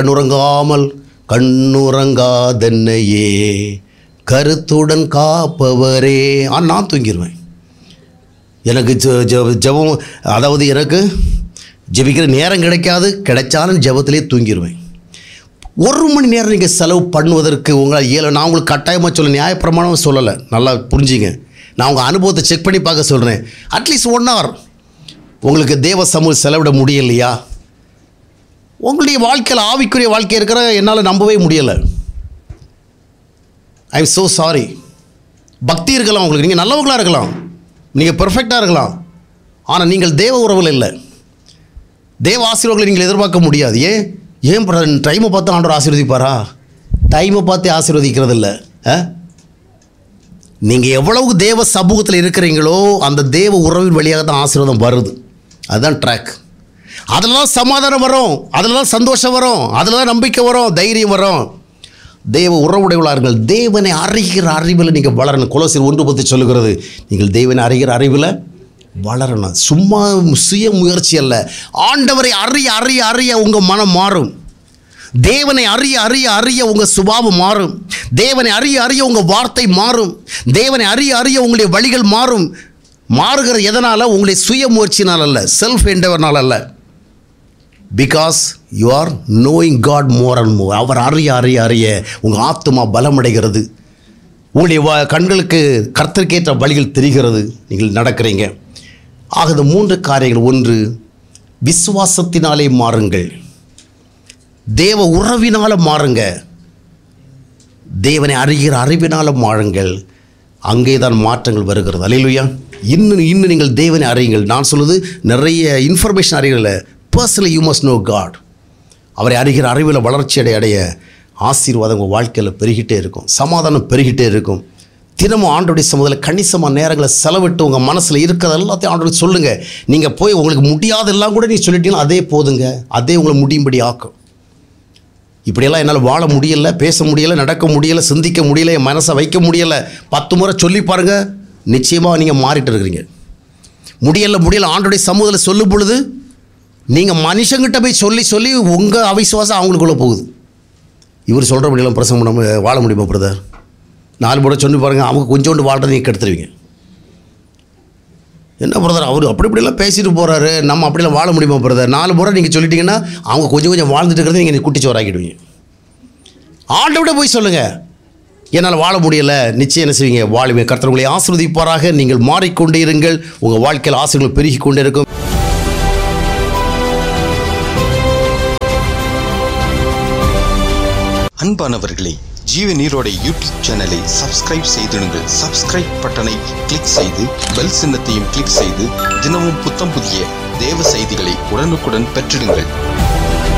Speaker 1: கண்ணுறங்காதென்னையே கருத்துடன் காப்பவரே. நான் தூங்கிடுவேன். எனக்கு ஜெபம், அதாவது எனக்கு ஜெபிக்கிற நேரம் கிடைக்காது, கிடைச்சாலும் ஜெபத்திலே தூங்கிடுவேன். 1 மணி நேரம் நீங்கள் செலவு பண்ணுவதற்கு உங்களால் இயல. நான் உங்களுக்கு கட்டாயமாக சொல்ல, நியாயப்பிரமாணம் சொல்லலை, நல்லா புரிஞ்சிங்க. நான் உங்கள் அனுபவத்தை செக் பண்ணி பார்க்க சொல்கிறேன். அட்லீஸ்ட் 1 hour உங்களுக்கு தேவ சமூகம் செலவிட முடியலையா? உங்களுடைய வாழ்க்கையில் ஆவிக்குரிய வாழ்க்கை இருக்கிற என்னால் நம்பவே முடியலை. I am so sorry. பக்தி இருக்கலாம் உங்களுக்கு, நீங்கள் நல்லவங்களாக இருக்கலாம், நீங்கள் பெர்ஃபெக்டாக இருக்கலாம், ஆனால் நீங்கள் தேவ உறவில் இல்லை. தேவ ஆசீர்வாதங்களை நீங்கள் எதிர்பார்க்க முடியாது. ஏன் டைமை பார்த்து ஆண்டவர் ஆசீர்வதிப்பாரா? டைமை பார்த்து ஆசீர்வதிக்கிறது இல்லை. நீங்கள் எவ்வளவு தேவ சமூகத்தில் இருக்கிறீங்களோ அந்த தேவ உறவின் வழியாக தான் ஆசீர்வாதம் வருது. அதுதான் ட்ராக். அதில் தான் சமாதானம் வரும், அதில் தான் சந்தோஷம் வரும், அதில் தான் நம்பிக்கை வரும், தைரியம் வரும். தேவ உறவுடையவளார்கள். தேவனை அறிகிற அறிவில் நீங்கள் வளரணும். கொலோசியர் 1:10 சொல்லுகிறது, நீங்கள் தேவனை அறிகிற அறிவில் வளரணும். சும்மா சுய முயற்சி அல்ல. ஆண்டவரை அறிய அறிய அறிய உங்கள் மனம் மாறும். தேவனை அறிய அறிய அறிய உங்கள் சுபாவம் மாறும். தேவனை அறிய அறிய உங்கள் வார்த்தை மாறும். தேவனை அறிய அறிய உங்களுடைய வழிகள் மாறும். மாறுகிற எதனால்? உங்களுடைய சுய முயற்சினால் அல்ல, செல்ஃப் என்டவர்னால் அல்ல. Because you are knowing God more and more. அவர் அறிய அறிய அறிய உங்கள் ஆத்துமா பலமடைகிறது. உங்களுடைய கண்களுக்கு கர்த்தருக்கேற்ற வழிகள் தெரிகிறது, நீங்கள் நடக்கிறீங்க. ஆக இந்த 3 காரியங்கள். 1, விசுவாசத்தினாலே மாறுங்கள். தேவ உறவினால் மாறுங்க. தேவனை அறிகிற அறிவினால் மாறுங்கள். அங்கே தான் மாற்றங்கள் வருகிறது. அல்லேலூயா. இன்னும் நீங்கள் தேவனை அறியுங்கள். நான் சொல்லுது நிறைய information அறியல. Personally you must know God. அவரை அறிகிற அறிவில் வளர்ச்சி அடைய ஆசீர்வாதம் உங்கள் வாழ்க்கையில் பெருகிட்டே இருக்கும், சமாதானம் பெருகிட்டே இருக்கும். தினமும் ஆண்டோடைய சமூகத்தில் கணிசமான நேரங்களை செலவிட்டு உங்கள் மனசில் இருக்கிறது எல்லாத்தையும் ஆண்டோட சொல்லுங்கள். நீங்கள் போய் உங்களுக்கு முடியாதெல்லாம் கூட நீங்கள் சொல்லிட்டீங்கன்னா அதே போதுங்க, அதே உங்களை முடியும்படி ஆக்கும். இப்படியெல்லாம் என்னால் வாழ முடியலை, பேச முடியலை, நடக்க முடியலை, சிந்திக்க முடியலை, என் மனசை வைக்க முடியலை. 10 முறை சொல்லி பாருங்கள், நிச்சயமாக நீங்கள் மாறிட்டு இருக்கிறீங்க. முடியலை ஆண்டோடைய சமூகத்தில் சொல்லும் பொழுது நீங்கள் மனுஷங்கிட்ட போய் சொல்லி சொல்லி உங்கள் அவிசுவாசம் அவங்களுக்குள்ளே போகுது. இவர் சொல்கிற முடியலாம் பிரசங்கம் பண்ணாமல் வாழ முடியுமா பிரதர்? 4 முறை சொல்லி பாருங்கள், அவங்க கொஞ்சோண்டு வாழ்றதை நீங்கள் கெடுத்துருவீங்க. என்ன பிரதர் அவர் அப்படிலாம் பேசிட்டு போகிறாரு, நம்ம அப்படிலாம் வாழ முடியுமா பிரதர்? 4 முறை நீங்கள் சொல்லிட்டீங்கன்னா அவங்க கொஞ்சம் வாழ்ந்துட்டு இருக்கிறத நீங்கள் குட்டிச்சோறாக்கிடுவீங்க. ஆண்டவரிட போய் சொல்லுங்கள், என்னால் வாழ முடியலை. நிச்சயம் என்ன செய்வீங்க? வாழுமே. கர்த்தர் உங்களை ஆசீர்வதிப்பாராக. நீங்கள் மாறிக்கொண்டே இருங்கள். உங்கள் வாழ்க்கையில் ஆசீர்வாதங்கள் பெருகி கொண்டே இருக்கும்.
Speaker 3: அன்பானவர்களே, ஜீவ நீரோடை யூடியூப் சேனலை சப்ஸ்கிரைப் செய்திடுங்கள். சப்ஸ்கிரைப் பட்டனை கிளிக் செய்து பெல் சின்னத்தையும் கிளிக் செய்து தினமும் புத்தம் புதிய தேவ செய்திகளை உடனுக்குடன் பெற்றிடுங்கள்.